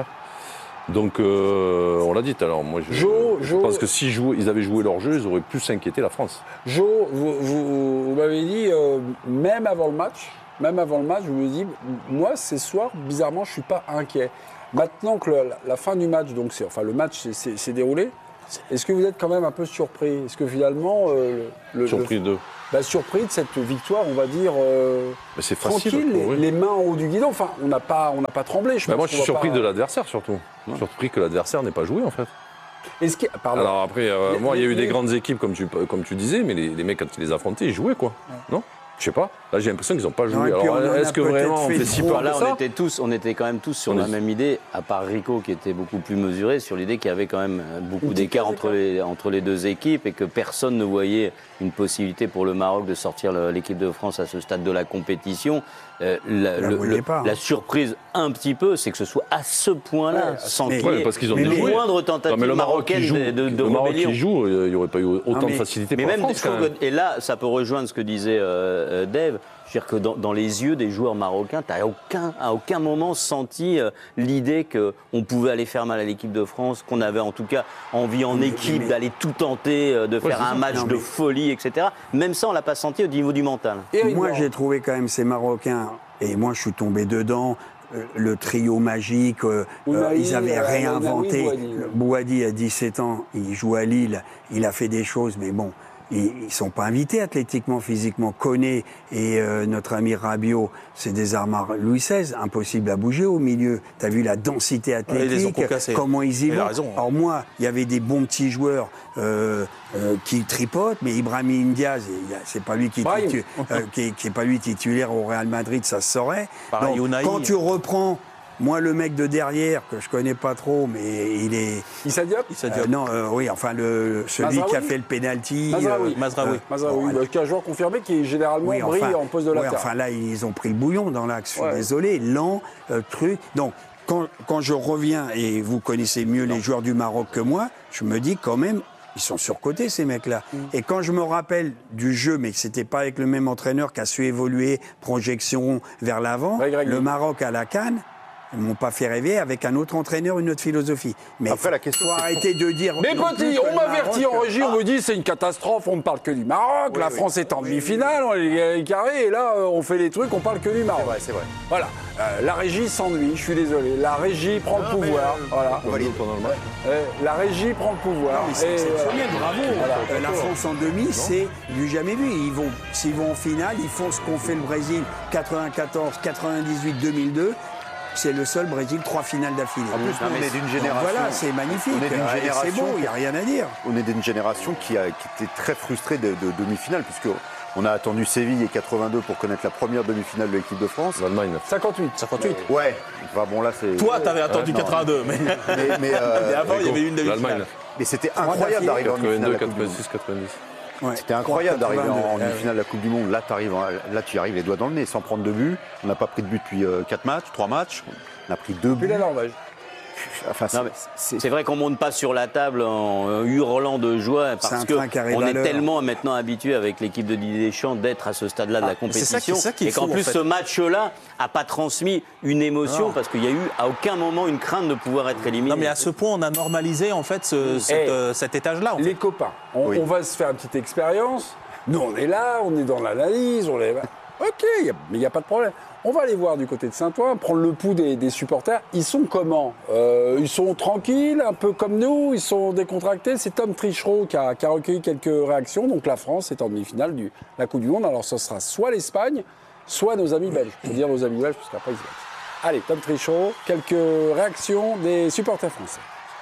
Donc, euh, on l'a dit tout à l'heure, moi je, Jo, je Jo, pense que s'ils jouaient, ils avaient joué leur jeu, ils auraient pu s'inquiéter la France. Jo, vous, vous, vous m'avez dit, euh, même avant le match, même avant le match, je me dis, moi, ces soirs, bizarrement, je ne suis pas inquiet. Maintenant que le, la, la fin du match, donc c'est, enfin le match s'est déroulé, est-ce que vous êtes quand même un peu surpris? Est-ce que finalement... Euh, le, surpris le, de bah, surpris de cette victoire, on va dire, euh, c'est facile, facile, les, oui. les mains en haut du guidon. Enfin, on n'a pas, on n'a pas tremblé, je bah pense. Moi, je suis surpris pas... de l'adversaire, surtout. Ouais. Surpris que l'adversaire n'ait pas joué, en fait. Est-ce que... Pardon. Alors après, euh, les, moi, il y a eu les... des grandes équipes, comme tu, comme tu disais, mais les, les mecs, quand ils les affrontaient, ils jouaient, quoi. Ouais. Non? Je sais pas. Là, j'ai l'impression qu'ils n'ont pas joué. Non, alors, est-ce que vraiment on fait si peur là, que on ça était tous, on était quand même tous sur on la est... même idée, à part Rico qui était beaucoup plus mesuré sur l'idée qu'il y avait quand même beaucoup d'écart entre les, entre les deux équipes et que personne ne voyait une possibilité pour le Maroc de sortir l'équipe de France à ce stade de la compétition. Euh, la, le, le, la surprise un petit peu, c'est que ce soit à ce point-là, ouais, sans qu'il y ait de moindre tentative marocaine joue, de, de, de le Maroc rébellion. qui joue, il n'y aurait pas eu autant non, mais, de facilité mais pour même la France. que, et là, ça peut rejoindre ce que disait euh, Dave. C'est-à-dire que dans, dans les yeux des joueurs marocains, tu n'as aucun, à aucun moment senti euh, l'idée qu'on pouvait aller faire mal à l'équipe de France, qu'on avait en tout cas envie en mais, équipe mais... d'aller tout tenter, euh, de ouais, faire un match non, de mais... folie, et cetera. Même ça, on ne l'a pas senti au niveau du mental. Et moi, j'ai trouvé quand même ces Marocains, et moi je suis tombé dedans, euh, le trio magique, euh, euh, ils avaient réinventé. Bouhaddi. Bouhaddi a dix-sept ans, il joue à Lille, il a fait des choses, mais bon... Ils ne sont pas invités athlétiquement, physiquement. Koné et euh, notre ami Rabiot, c'est des armes Louis seize, impossible à bouger au milieu. Tu as vu la densité athlétique, ouais, ils comment ils y vont. Raison, hein. Alors moi, il y avait des bons petits joueurs euh, euh, qui tripotent, mais Ibrahim Diaz, c'est pas lui qui, titu, euh, qui, qui est pas lui titulaire au Real Madrid, ça se saurait. Donc, quand tu reprends... Moi, le mec de derrière, que je connais pas trop, mais il est... Issa Diop euh, Non, euh, oui, enfin, le, celui Mazraoui qui a fait le pénalty... Mazraoui. Euh, Mazraoui. Euh, Mazraoui, bon, bah, qui est un joueur confirmé qui, généralement, oui, brille enfin, en poste de latéral. Oui, enfin, là, ils ont pris le bouillon dans l'axe. Je suis ouais. désolé, lent, euh, truc... Donc, quand, quand je reviens, et vous connaissez mieux non. les joueurs du Maroc que moi, je me dis quand même... Ils sont surcotés, ces mecs-là. Mmh. Et quand je me rappelle du jeu, mais que c'était pas avec le même entraîneur qui a su évoluer, projection vers l'avant, ouais, le Maroc à la CAN, ils m'ont pas fait rêver avec un autre entraîneur, une autre philosophie. Mais après, la question, faut arrêter de dire... Mais petit, on m'avertit en régie, on me dit c'est une catastrophe, on ne parle que du Maroc, oui, la oui. France est en demi-finale, on est carré, et là, on fait les trucs, on parle que du Maroc. C'est vrai, c'est vrai. Voilà. Euh, la régie s'ennuie, je suis désolé. La régie prend non, le pouvoir. Mais, euh, voilà. On valide pendant le match. Euh, la régie prend le pouvoir. C'est exceptionnel, euh, bravo. Voilà. Euh, la France en demi, c'est du jamais vu. Ils vont, s'ils vont en finale, ils font ce qu'ont fait le Brésil quatre-vingt-quatorze, quatre-vingt-dixhuit, deux mille deux. C'est le seul Brésil, trois finales d'affilée. En plus, nous, on est d'une génération. Voilà, c'est magnifique. On est d'une génération. C'est beau, il n'y a rien à dire. On est d'une génération qui, a, qui était très frustrée de, de demi-finale, puisque on a attendu Séville et quatre-vingt-deux pour connaître la première demi-finale de l'équipe de France. L'Allemagne. cinquante-huit. cinquante-huit. Ouais. Enfin, bon, là, c'est. Toi, t'avais attendu ouais, quatre-vingt-deux, mais. Mais, mais, euh, mais avant, il y avait une demi-finale. Mais c'était incroyable d'arriver en demi-finale. quatre-vingt-six, quatre-vingt-dix. Ouais. C'était incroyable d'arriver en demi-finale de la Coupe du Monde. Là, là, tu arrives les doigts dans le nez sans prendre de but. On n'a pas pris de but depuis quatre matchs, trois matchs. On a pris deux buts. Puis la Norvège. Enfin, c'est vrai qu'on ne monte pas sur la table en hurlant de joie parce qu'on est tellement maintenant habitué avec l'équipe de Didier Deschamps d'être à ce stade-là de ah, la compétition ça qui, ça qui et qu'en plus en fait. ce match-là n'a pas transmis une émotion non. parce qu'il n'y a eu à aucun moment une crainte de pouvoir être éliminé. Non mais à ce point on a normalisé en fait ce, cet, hey, euh, cet étage-là. Les fait. copains, on, oui. on va se faire une petite expérience. Nous on est là, on est dans l'analyse, on est... Ok, mais il n'y a pas de problème. On va aller voir du côté de Saint-Ouen, prendre le pouls des, des supporters. Ils sont comment euh, Ils sont tranquilles, un peu comme nous, ils sont décontractés. C'est Tom Trichereau qui a, qui a recueilli quelques réactions. Donc la France est en demi-finale de la Coupe du Monde. Alors ce sera soit l'Espagne, soit nos amis belges. Je veux dire nos amis belges, parce qu'après ils se battent. Allez, Tom Trichereau, quelques réactions des supporters français.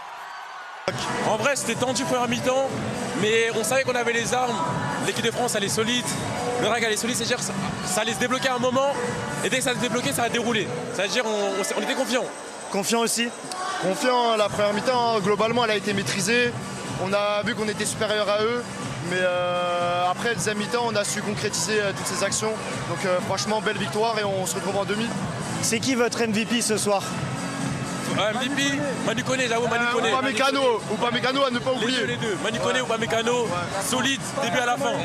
En vrai, c'était tendu première mi-temps, mais on savait qu'on avait les armes. L'équipe de France, elle est solide. Le R A C, elle est solide, c'est-à-dire que ça, ça allait se débloquer à un moment. Et dès que ça allait se débloquer, ça a déroulé. C'est-à-dire qu'on on, on était confiants. Confiant aussi. Confiant, la première mi-temps, globalement, elle a été maîtrisée. On a vu qu'on était supérieur à eux. Mais euh, après, le deuxième mi-temps, on a su concrétiser euh, toutes ces actions. Donc euh, franchement, belle victoire et on se retrouve en demi. C'est qui votre M V P ce soir? M V P, Manu Koné, j'avoue, Manu Koné. Ou pas Mécano, ou pas Mécano à ne pas oublier. Les deux, les deux. Manu Koné ou pas Mécano, solide, début à la fin.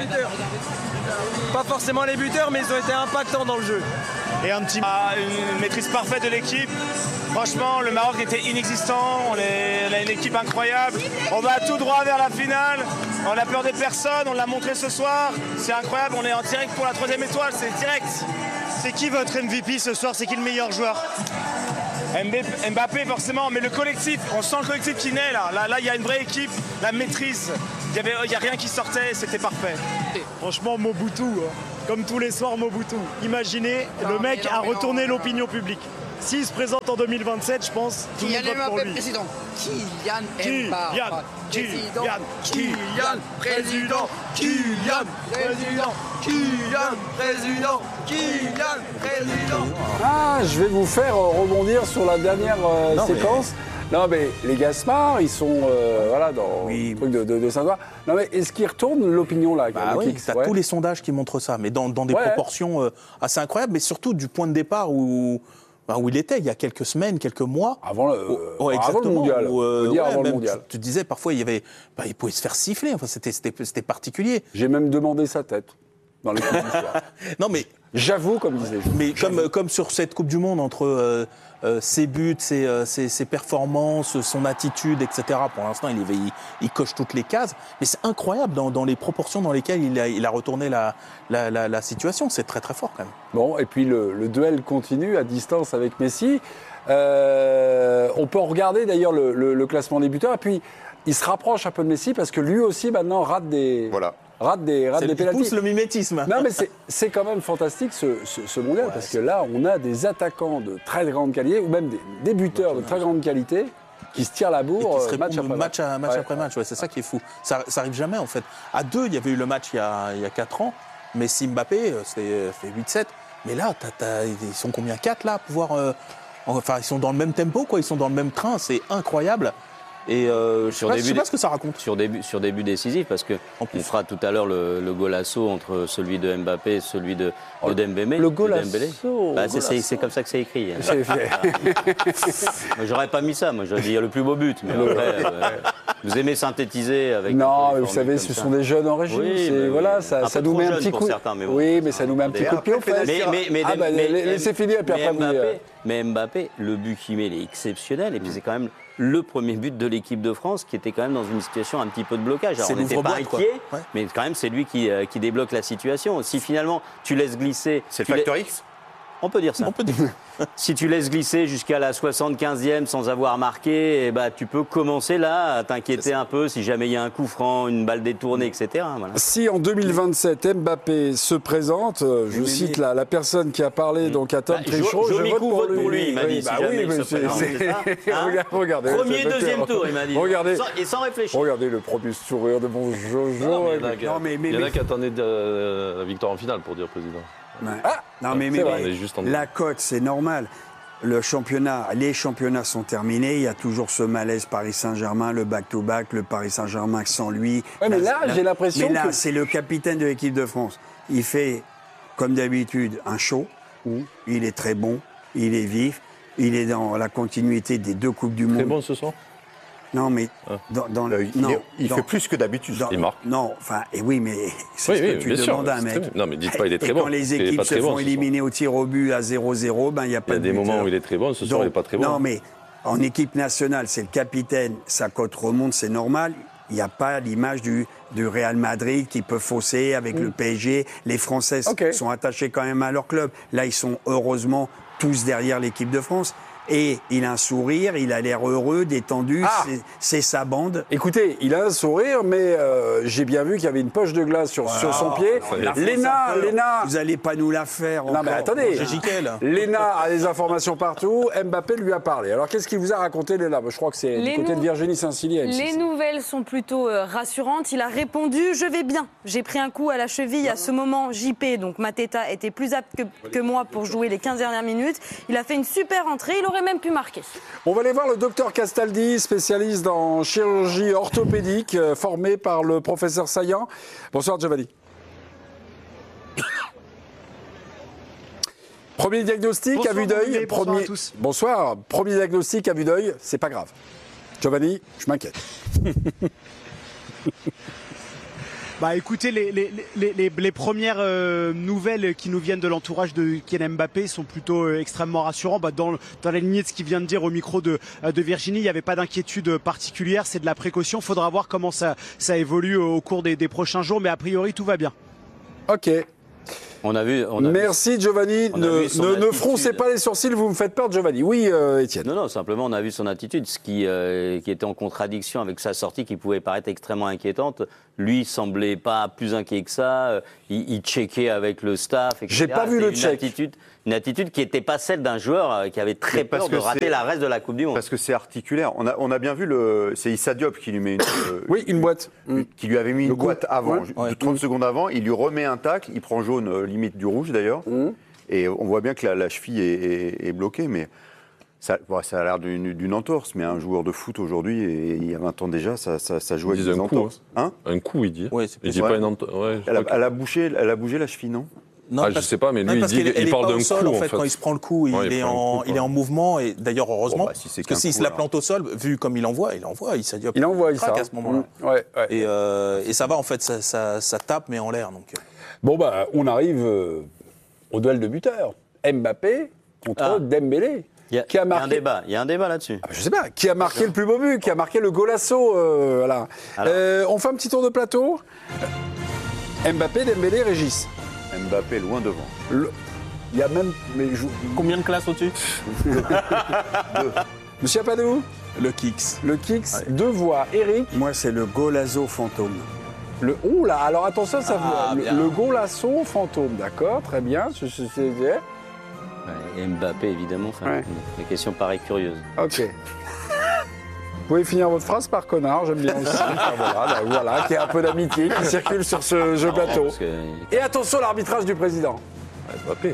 Pas forcément les buteurs, mais ils ont été impactants dans le jeu. Et un petit... Ah, une maîtrise parfaite de l'équipe. Franchement, le Maroc était inexistant. On, est, on a une équipe incroyable. On va tout droit vers la finale. On a peur de personne. On l'a montré ce soir. C'est incroyable. On est en direct pour la troisième étoile. C'est direct. C'est qui votre M V P ce soir? C'est qui le meilleur joueur? Mbappé, forcément. Mais le collectif, on sent le collectif qui naît là. Là, là, il y a une vraie équipe. La maîtrise. Il n'y a rien qui sortait. C'était parfait. Franchement, Mobutu. Hein. Comme tous les soirs, Mobutu. Imaginez, non, le mec non, a retourné l'opinion publique. S'il se présente en deux mille vingt-sept, je pense, tout le monde vote pour lui. Président. Kylian Mbappé. Kylian, Kylian, président. Kylian, président. Kylian, président. Kylian, président. Ah, je vais vous faire rebondir sur la dernière euh, non, séquence. Mais... Non, mais les Gaspard, ils sont euh, voilà, dans oui. le truc de, de, de Saint-Ouen. Non, mais est-ce qu'ils retournent l'opinion là? Bah oui, t'as ouais. tous les sondages qui montrent ça, mais dans, dans des ouais. proportions euh, assez incroyables, mais surtout du point de départ où, bah, où il était il y a quelques semaines, quelques mois. Avant le, où, ouais, avant le mondial. Où, euh, dire ouais, avant le mondial. Tu, tu disais parfois, il, y avait, bah, il pouvait se faire siffler, enfin, c'était, c'était, c'était particulier. J'ai même demandé sa tête dans les coups d'histoire. Non, mais. J'avoue, comme disait. Mais comme, comme sur cette Coupe du Monde, entre euh, euh, ses buts, ses, euh, ses, ses performances, son attitude, et cetera. Pour l'instant, il, il, il coche toutes les cases. Mais c'est incroyable dans, dans les proportions dans lesquelles il a, il a retourné la, la, la, la situation. C'est très très fort quand même. Bon, et puis le, le duel continue à distance avec Messi. Euh, on peut regarder d'ailleurs le, le, le classement des buteurs. Et puis, il se rapproche un peu de Messi parce que lui aussi maintenant rate des... Voilà. Rate des, rate des pénaltys. pousse le mimétisme. Non, mais c'est, c'est quand même fantastique ce, ce, ce mondial, ouais, parce que là, on a des attaquants de très grande qualité, ou même des, des buteurs de très grande qualité, qui se tirent la bourre et qui se match après match. match, à, match ouais. après match. Ouais, c'est ça qui est fou. Ça, ça arrive jamais, en fait. À deux, il y avait eu le match il y a, il y a quatre ans, Messi Mbappé, c'était fait huit sept. Mais là, t'as, t'as, ils sont combien? Quatre là, à pouvoir. Euh, enfin, ils sont dans le même tempo, quoi. Ils sont dans le même train. C'est incroyable. Et euh, je ne sais, sais pas ce que ça raconte. Sur début, sur début décisif, parce qu'on fera tout à l'heure le, le golasso entre celui de Mbappé et celui de, de Dembélé. Le golasso bah, c'est, c'est, c'est comme ça que c'est écrit. Hein. Moi, j'aurais pas mis ça, moi j'aurais dit le plus beau but. Mais après, euh, vous aimez synthétiser avec... Non, vous savez, ce sont des jeunes en régime. Oui, c'est, mais, voilà, ça, ça nous met un petit coup. Certains, mais bon. Oui, mais ça nous met un petit coup de pied au fait. Mais, mais, mais, ah, bah, mais, laissez finir, puis après Mbappé, vous... Mais Mbappé, le but qu'il met, il est exceptionnel. Et puis c'est quand même le premier but de l'équipe de France qui était quand même dans une situation un petit peu de blocage. Alors, c'est on n'était pas inquiet, ouais. mais quand même c'est lui qui, euh, qui débloque la situation. Si finalement tu laisses glisser... C'est le facteur X ? On peut dire ça. On peut dire. Si tu laisses glisser jusqu'à la soixante-quinzième sans avoir marqué, eh ben, tu peux commencer là à t'inquiéter un peu si jamais il y a un coup franc, une balle détournée, et cetera. Voilà. Si en deux mille vingt-sept, Mbappé se présente, je oui, cite la, la personne qui a parlé mmh. donc à Tom bah, Trichot, je, je, je vote pour, vote pour lui. Il m'a dit, oui, si bah jamais oui, il se c'est, présente, c'est... c'est ça, hein regardez, premier, deuxième tour, il m'a dit. Regardez. Sans, et sans réfléchir. Regardez le premier sourire de mon Jojo. Non, mais il y en a, non, mais, mais, il y en a qui attendaient de, la victoire en finale, pour dire président. Ah, non, mais, mais, mais juste en la cote, c'est normal. Le championnat, les championnats sont terminés. Il y a toujours ce malaise Paris Saint-Germain, le back-to-back, le Paris Saint-Germain sans lui. Ouais, mais là, là, j'ai l'impression mais là, que... c'est le capitaine de l'équipe de France. Il fait, comme d'habitude, un show. Mmh. Il est très bon, il est vif. Il est dans la continuité des deux Coupes du Monde. Très bon ce soir. Non, mais dans, dans le, il, non, il dans, fait plus que d'habitude. Dans, il marque. Non, enfin, et oui, mais c'est oui, ce que oui, tu demandes à un mec. Non, mais dites pas il est très et bon. Quand les équipes se font bon, éliminer au tir au but à zéro zéro, ben il y a pas de. Il y a des buteur. moments où il est très bon. Ce soir, Donc, il n'est pas très bon. Non, mais en équipe nationale, c'est le capitaine. Sa cote remonte, c'est normal. Il n'y a pas l'image du, du Real Madrid qui peut fausser avec mmh. le P S G. Les Français okay. sont attachés quand même à leur club. Là, ils sont heureusement tous derrière l'équipe de France. Et il a un sourire, il a l'air heureux, détendu, ah c'est, c'est sa bande. Écoutez, il a un sourire, mais euh, j'ai bien vu qu'il y avait une poche de glace sur, wow. sur son pied. Léna, Léna... Vous n'allez pas nous la faire Non encore. mais attendez, bon, Léna a des informations partout, Mbappé lui a parlé. Alors qu'est-ce qu'il vous a raconté, Léna ? Je crois que c'est les du côté nou... de Virginie Saint-Silly. Les nouvelles sont plutôt euh, rassurantes. Il a répondu « Je vais bien. J'ai pris un coup à la cheville à ce moment. J P, donc Mateta, était plus apte que, que moi pour jouer les quinze dernières minutes. Il a fait une super entrée. Il aurait même pu marquer. On va aller voir le docteur Castaldi, spécialiste en chirurgie orthopédique, euh, formé par le professeur Saillant. Bonsoir Giovanni. Premier diagnostic Bonsoir, à vue d'œil. bonsoir Premier... à tous. Bonsoir. Premier diagnostic à vue d'œil, c'est pas grave. Giovanni, je m'inquiète. Bah écoutez, les, les, les, les, les premières euh, nouvelles qui nous viennent de l'entourage de Kylian Mbappé sont plutôt euh, extrêmement rassurantes. Bah, dans, dans la lignée de ce qu'il vient de dire au micro de, de Virginie, il n'y avait pas d'inquiétude particulière, c'est de la précaution. Il faudra voir comment ça, ça évolue au cours des, des prochains jours, mais a priori tout va bien. Ok. On a vu, on a Merci vu, Giovanni. Ne, ne, ne froncez pas les sourcils, vous me faites peur Giovanni. Oui euh, Étienne. Non, non, simplement on a vu son attitude, ce qui, euh, qui était en contradiction avec sa sortie qui pouvait paraître extrêmement inquiétante. Lui semblait pas plus inquiet que ça, il, il checkait avec le staff, et cetera. J'ai pas vu le check. Attitude, une attitude qui n'était pas celle d'un joueur qui avait très peur de rater la reste de la Coupe du Monde. Parce que c'est articulaire. On a, on a bien vu, le, c'est Issa Diop qui lui met une, euh, oui, une boîte. Qui lui avait mis une le boîte coup. avant, Ouais. trente secondes avant. Il lui remet un tacle, il prend jaune, euh, limite du rouge d'ailleurs. Mmh. Et on voit bien que la, la cheville est, est, est bloquée. Mais ça, bon, ça a l'air d'une, d'une entorse. Mais un joueur de foot aujourd'hui, et il y a vingt ans déjà, ça, ça, ça joue avec des entorses. Hein un coup, il dit. Ouais, c'est il dit ouais. pas une entorse. Ouais, elle, a, elle, a bougé, elle a bougé la cheville, non? Non, ah, je sais pas, mais lui, il, dit, il, il parle d'un coup, en fait, en fait. Quand il se prend le coup, il, ouais, il, est, en, coup, il est en mouvement, et d'ailleurs, heureusement, bon, bah, si parce que s'il se la plante au sol, vu comme il envoie, il envoie, il, dit, il envoie, il craque à ce moment-là. Mmh. Ouais, ouais. Et, euh, et ça va, en fait, ça, ça, ça tape, mais en l'air. Donc. Bon, bah, on arrive euh, au duel de buteurs. Mbappé contre ah. Dembélé. Il y a, qui a marqué... y a un débat, il y a un débat là-dessus. Ah, je sais pas, qui a marqué le plus beau but, qui a marqué le golasso, euh, voilà. Euh, on fait un petit tour de plateau. Mbappé, Dembélé, Régis. Mbappé loin devant. Le... Il y a même... Mais je... Combien de classes au-dessus? Deux. Monsieur Apadou? Le Kix. Le Kix, ouais. Deux voix. Eric? Moi, c'est le Golazo fantôme. Le... Ouh là, alors attention, ça ah, le, le Golasso fantôme, d'accord, très bien. C'est... Ouais, Mbappé, évidemment, enfin, ouais. La question paraît curieuse. Ok. Vous pouvez finir votre phrase par connard, j'aime bien aussi. Enfin, voilà, bah, voilà, qu'il y ait un peu d'amitié qui circule sur ce jeu plateau. Que... Et attention, l'arbitrage du président. Mbappé.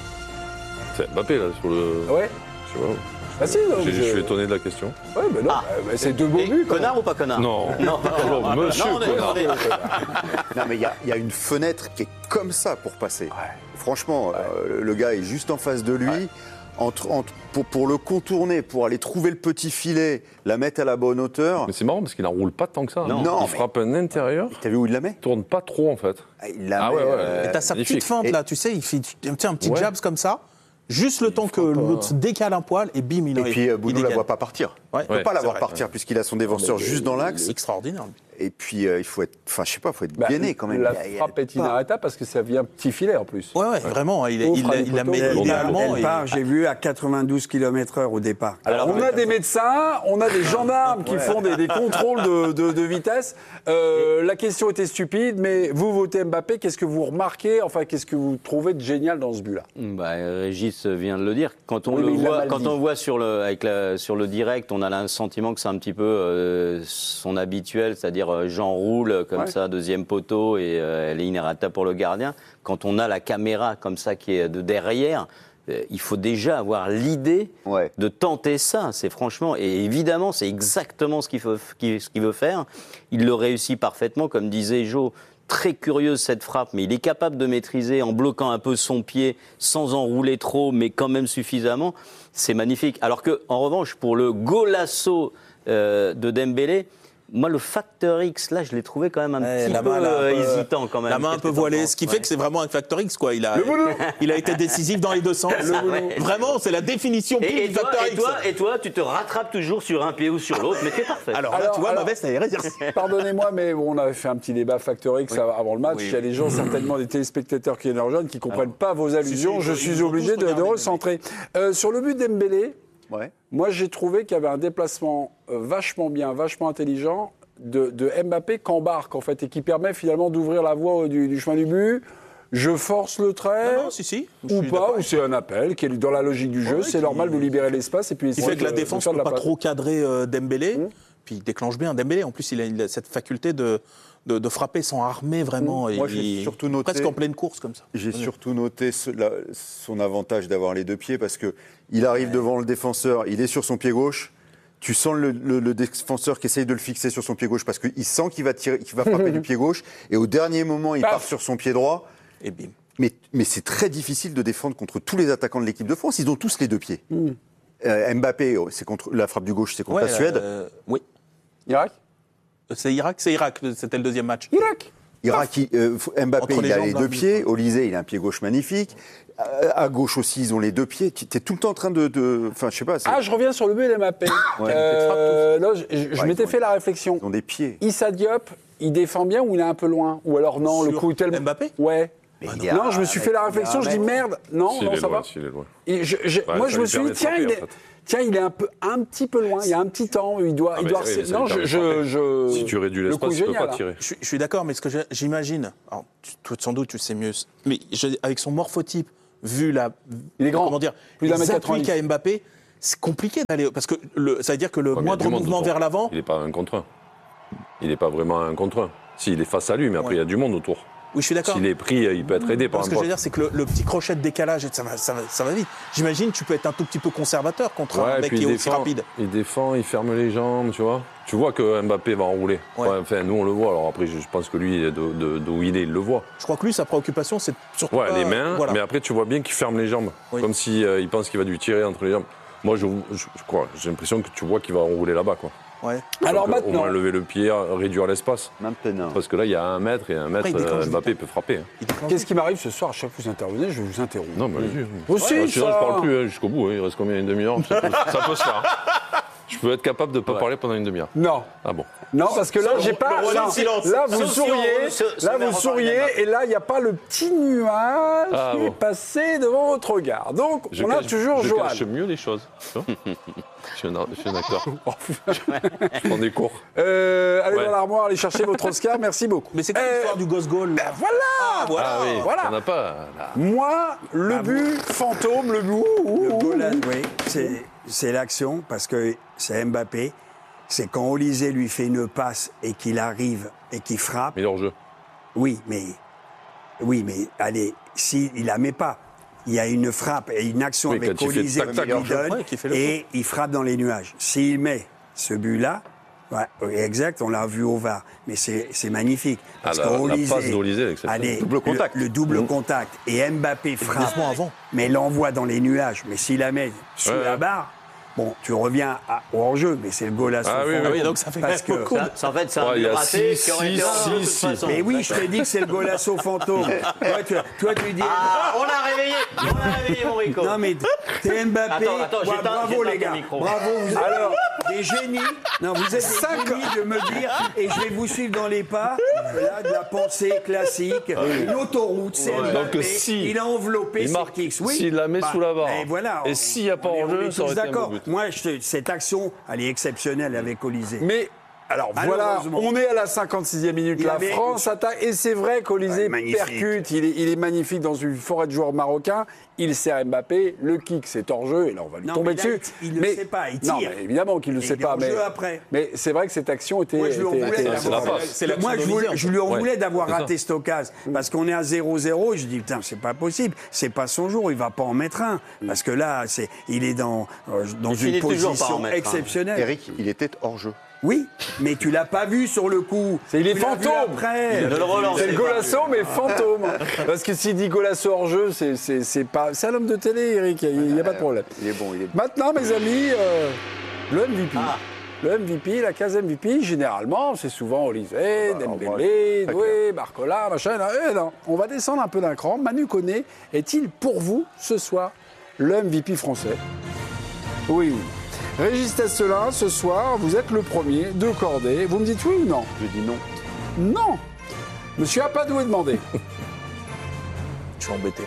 C'est Mbappé, là, sur le... Ouais. Je vois. Bah si, donc, je... je... je suis étonné de la question. Ouais, mais non, ah. bah, c'est deux beaux buts. Connard ou pas connard? Non. Non, non, non, monsieur non, connard. Non, mais il y, y a une fenêtre qui est comme ça pour passer. Ouais. Franchement, ouais. euh, le gars est juste en face de lui. Ouais. Entre, entre, pour, pour le contourner, pour aller trouver le petit filet, la mettre à la bonne hauteur. Mais c'est marrant parce qu'il n'enroule pas tant que ça. Non, non il frappe un intérieur. T'as vu où il la met? Il tourne pas trop en fait. Il la ah met, ouais, ouais. Euh, et t'as sa petite feinte là, tu sais, il fait un petit ouais. jabs comme ça. Juste le il temps que pas... l'autre se décale un poil et bim, il Et puis euh, Boudou ne la voit pas partir. Ouais. Il ne peut ouais, pas la voir vrai, partir ouais. puisqu'il a son défenseur juste dans l'axe. Extraordinaire. Et puis euh, il faut être, enfin je sais pas, il faut être bah, gainé quand même. La frappe est inarrêtable parce que ça vient petit filet en plus. Ouais, ouais, vraiment, il, il, il, il la met idéalement. Elle part, j'ai vu, à quatre-vingt-douze kilomètres heure au départ. Alors on a des médecins, on a des gendarmes qui font des, des contrôles de, de, de vitesse. Euh, la question était stupide, mais vous votez Mbappé, qu'est-ce que vous remarquez, enfin qu'est-ce que vous trouvez de génial dans ce but-là? Bah, Régis vient de le dire. Quand on oui, le voit, quand on voit sur le, avec la, sur le direct, on a le sentiment que c'est un petit peu euh, son habituel, c'est-à-dire euh, Jean roule comme ouais. ça, deuxième poteau, et euh, elle est inarrêtable pour le gardien. Quand on a la caméra comme ça qui est de derrière, euh, il faut déjà avoir l'idée ouais. de tenter ça. C'est franchement, et évidemment, c'est exactement ce qu'il faut, ce qu'il veut faire. Il le réussit parfaitement, comme disait Jo. Très curieuse cette frappe, mais il est capable de maîtriser en bloquant un peu son pied, sans enrouler trop, mais quand même suffisamment. C'est magnifique. Alors que, en revanche, pour le golasso euh, de Dembélé, moi, le facteur X, là, je l'ai trouvé quand même un ouais, petit peu euh, hésitant quand même. La main un peu voilée, ce qui ouais. fait que c'est vraiment un facteur X, quoi. Il a, il a été décisif dans les deux sens. Ouais. Vraiment, c'est la définition et, et du toi, facteur et X. Toi, et toi, tu te rattrapes toujours sur un pied ou sur l'autre, mais t'es parfait. Alors, alors là, tu vois, alors, ma veste, elle est réservée. Pardonnez-moi, mais bon, on avait fait un petit débat facteur X oui. avant le match. Oui. Il y a des gens, certainement des téléspectateurs qui sont jeunes, qui ne comprennent alors, pas vos allusions. Si, si, je suis obligé de, de recentrer. Euh, sur le but d'Embélé, ouais. moi, j'ai trouvé qu'il y avait un déplacement euh, vachement bien, vachement intelligent. De, de Mbappé qu'embarque en fait et qui permet finalement d'ouvrir la voie du, du chemin du but. Je force le trait non, non, si, si. ou pas, ou c'est un appel qui est dans la logique du jeu. Ouais, c'est qui... normal de libérer l'espace et puis il fait que la défense ne peut pas trop cadrer euh, Dembélé. Mmh. puis il déclenche bien. Dembélé, en plus, il a, il a cette faculté de, de, de frapper sans armer vraiment. Moi, il, j'ai surtout noté, presque en pleine course comme ça. J'ai surtout noté ce, la, son avantage d'avoir les deux pieds parce qu'il arrive ouais. devant le défenseur, il est sur son pied gauche. Tu sens le, le, le défenseur qui essaye de le fixer sur son pied gauche parce qu'il sent qu'il va, tirer, qu'il va frapper du pied gauche. Et au dernier moment, il Paf. part sur son pied droit. Et bim. Mais, mais c'est très difficile de défendre contre tous les attaquants de l'équipe de France. Ils ont tous les deux pieds. Mm. Euh, Mbappé, c'est contre la frappe du gauche, c'est contre ouais, la Suède. Euh, oui. Irak C'est Irak, c'est Irak. C'était le deuxième match. Irak. Irak, il, euh, Mbappé, il a les deux pieds. Olysée, il a un pied gauche magnifique. Euh, à gauche aussi, ils ont les deux pieds. Tu es tout le temps en train de, de... enfin, je sais pas. C'est... Ah, je reviens sur le but d'Mbappé. Ouais, euh, là, je, je ouais, m'étais fait la réflexion. Ils ont des pieds. Issa Diop, il défend bien ou il est un peu loin? Ou alors non, sur le coup tellement. Mbappé. Ouais. Ah non, non, je me suis fait la réflexion, je dis merde, non, si non, ça loin, va. si il est loin. Et je, je, ouais, moi, je me suis dit, tiens, il est, en fait. tiens, il est un peu, un petit peu loin. Il y a un petit temps, il doit, ah il doit. Oui, non, je, je, je. Si tu réduis l'espace, tu peux pas tirer. Je, je suis d'accord, mais ce que j'imagine, alors, tu, toi, sans doute, tu sais mieux, mais je, avec son morphotype, vu la, il est grand. Comment dire, plus les appuis qu'a Mbappé, c'est compliqué d'aller, parce que le, ça veut dire que le ouais, moindre mouvement vers l'avant. Il n'est pas un contre un. Il n'est pas vraiment un contre un. Si, il est face à lui, mais après, il ouais. y a du monde autour. Oui, je suis d'accord. S'il est pris, il peut être aidé par un. Ce que je veux dire, c'est que le, le petit crochet de décalage, ça va, ça, va, ça va vite. J'imagine tu peux être un tout petit peu conservateur contre ouais, un mec qui est aussi rapide. Il défend, il ferme les jambes, tu vois. Tu vois que Mbappé va enrouler. Ouais. Ouais, enfin, nous, on le voit. Alors après, je pense que lui, d'où de, de, il est, il le voit. Je crois que lui, sa préoccupation, c'est surtout. Ouais, pas, les mains, voilà. Mais après, tu vois bien qu'il ferme les jambes. Oui. Comme s'il si, euh, pense qu'il va lui tirer entre les jambes. Moi, je, je, je crois, j'ai l'impression que tu vois qu'il va enrouler là-bas, quoi. Ouais. Alors donc, maintenant, au moins lever le pied, réduire l'espace. Maintenant. Parce que là, il y a un mètre et un mètre, Après, euh, Mbappé peut frapper. Hein. Qu'est-ce qui m'arrive ce soir? À chaque fois que vous intervenez, je vais vous interrompre. Non, mais allez-y. Aussi, ouais, sinon, je parle plus hein, jusqu'au bout. Hein. Il reste combien, une demi-heure? Ça peut, ça peut se faire. Je peux être capable de ne pas ouais. parler pendant une demi-heure. Non. Ah bon? Non, parce que là, j'ai pas. Là, là, vous souriez, là, vous souriez, et là, il n'y a pas le petit nuage ah, qui bon. est passé devant votre regard. Donc, je on cache, a toujours je Johan. Je cache mieux les choses. Je suis, un, je suis un acteur. Je prends des cours. Euh, allez ouais. dans l'armoire, allez chercher votre Oscar. Merci beaucoup. Mais c'est quoi euh, l'histoire du gosse goal? Ben voilà, ah, voilà. Ah, oui. voilà. On n'a pas. Là. Moi, le ah, but bon. fantôme, le but. Le goal, oui, c'est, c'est l'action parce que c'est Mbappé. C'est quand Olysée lui fait une passe et qu'il arrive et qu'il frappe. Mais hors jeu. Oui, mais oui, mais allez, s'il si, la met pas. Il y a une frappe et une action oui, avec Olysée qui lui donne ouais, qui et il frappe dans les nuages. S'il met ce but-là, ouais, exact, on l'a vu au V A R, mais c'est, c'est magnifique. Parce ah, la, qu'Olysée, la passe d'Olysée, allez, double contact. Le, le double mmh. contact et Mbappé frappe, avant. mais l'envoie dans les nuages. Mais s'il la met sous ouais. la barre, bon, tu reviens à, au hors-jeu, mais c'est le goal à son ah, oui, fond. Oui, donc ça fait parce que ça, ça, en fait, c'est un ouais, but raté qui aurait été si, si, si. Mais oui, je t'ai dit que c'est le golasso fantôme. toi, tu, toi, tu dis... Ah, on l'a réveillé On l'a réveillé, mon Rico. Non, mais t'es Mbappé. Attends, attends, ouais, bravo, les gars. Bravo. Vous Alors, des génies. Non, vous êtes des Cinq... génies de me dire, et je vais vous suivre dans les pas, là, de la pensée classique. Une autoroute, c'est ouais. Mbappé. Donc, si il a enveloppé il marque, ses kicks. Oui. S'il la met bah, sous la barre. Et, voilà, et s'il n'y a pas en jeu, ça aurait été un bon but. Moi, cette action, elle est exceptionnelle avec Olysée. Mais alors voilà, on est à la cinquante-sixième minute, il la avait... France attaque, et c'est vrai qu'Olysée ouais, percute, il est, il est magnifique dans une forêt de joueurs marocains, il sert Mbappé, le kick c'est hors jeu, et là on va lui non, tomber là, dessus. Il ne le sait pas, il tire. Non, mais évidemment qu'il ne le sait pas, mais, mais c'est vrai que cette action était... Moi je lui en voulais d'avoir, Moi, je voulais, je lui en voulais ouais, d'avoir raté cette occasion, parce qu'on est à zéro zéro, et je dis putain c'est pas possible, c'est pas son jour, il va pas en mettre un, parce que là c'est, il est dans, dans une position exceptionnelle. Eric, il était hors jeu. Oui, mais tu l'as pas vu sur le coup. C'est, il est fantôme. Après. Le c'est le Golasso, mais fantôme. Parce que s'il dit Golasso hors jeu, c'est, c'est, c'est pas. C'est un homme de télé, Eric. Il n'y a pas de problème. Il est bon, il est bon. Maintenant, mes amis, euh, le M V P. Ah. Le M V P, la case M V P, généralement, c'est souvent Olysée, ah, Dembélé, Doué, Barcola, machin. Eh non, on va descendre un peu d'un cran. Manu Koné est-il pour vous ce soir le M V P français? Oui. Régis Tesselin, ce soir, vous êtes le premier, deux cordées. Vous me dites oui ou non? Je dis non. Non. Monsieur Apadou est demandé. Je suis embêté.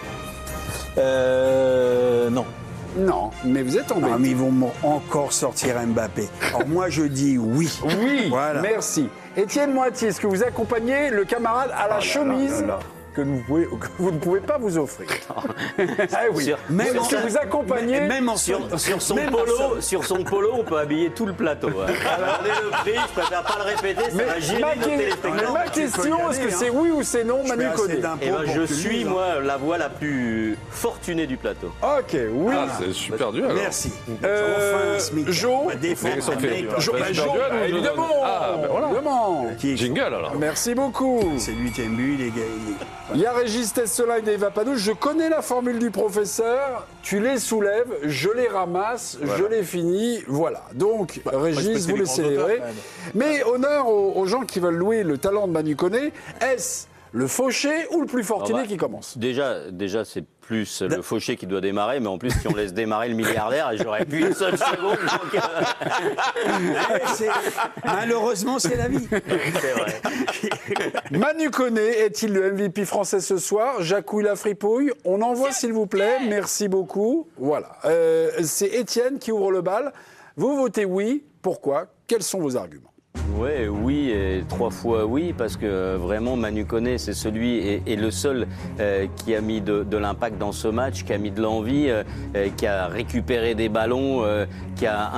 Euh... Non. Non, mais vous êtes embêté. Ah, mais ils vont encore sortir Mbappé. Alors moi, je dis oui. Oui, voilà. Merci. Étienne Moitié, est-ce que vous accompagnez le camarade à la oh là chemise là là là. que vous, pouvez, que vous ne pouvez pas vous offrir. Ah oui. Sur, même sur, que vous accompagnez. Même en sur, sur, son polo, sur son polo, on peut habiller tout le plateau. Hein. Alors, le prix, je préfère pas le répéter, ça mais va gêner nos téléspectateurs. Ma question, est-ce que c'est oui ou c'est non, Manu Koné? Eh ben, je suis, moi, la voix la plus fortunée du plateau. Ok, oui. Ah, c'est super dur. Merci. Euh, Jo, Jo, évidemment. Ah, ben voilà. Évidemment. Jingle alors. Merci beaucoup. C'est le huitième but, les gars. Il y a Régis Testolin et Eva Padouche. Je connais la formule du professeur. Tu les soulèves, je les ramasse, voilà. Je les finis. Voilà. Donc, bah, Régis, vous les célébrez. Mais honneur aux, aux gens qui veulent louer le talent de Manu Koné. Est-ce le fauché ou le plus fortuné ah bah, qui commence? Déjà, déjà c'est plus le fauché qui doit démarrer, mais en plus, si on laisse démarrer le milliardaire, j'aurais pu une seule seconde. Donc... c'est... Malheureusement, c'est la vie. C'est vrai. Manu Koné est-il le M V P français ce soir? Jacouille la fripouille. On envoie, s'il vous plaît. Merci beaucoup. Voilà. Euh, c'est Étienne qui ouvre le bal. Vous votez oui. Pourquoi? Quels sont vos arguments? Ouais, oui, et trois fois oui, parce que vraiment Manu Koné, c'est celui et, et le seul euh, qui a mis de, de l'impact dans ce match, qui a mis de l'envie, euh, qui a récupéré des ballons, euh, qui a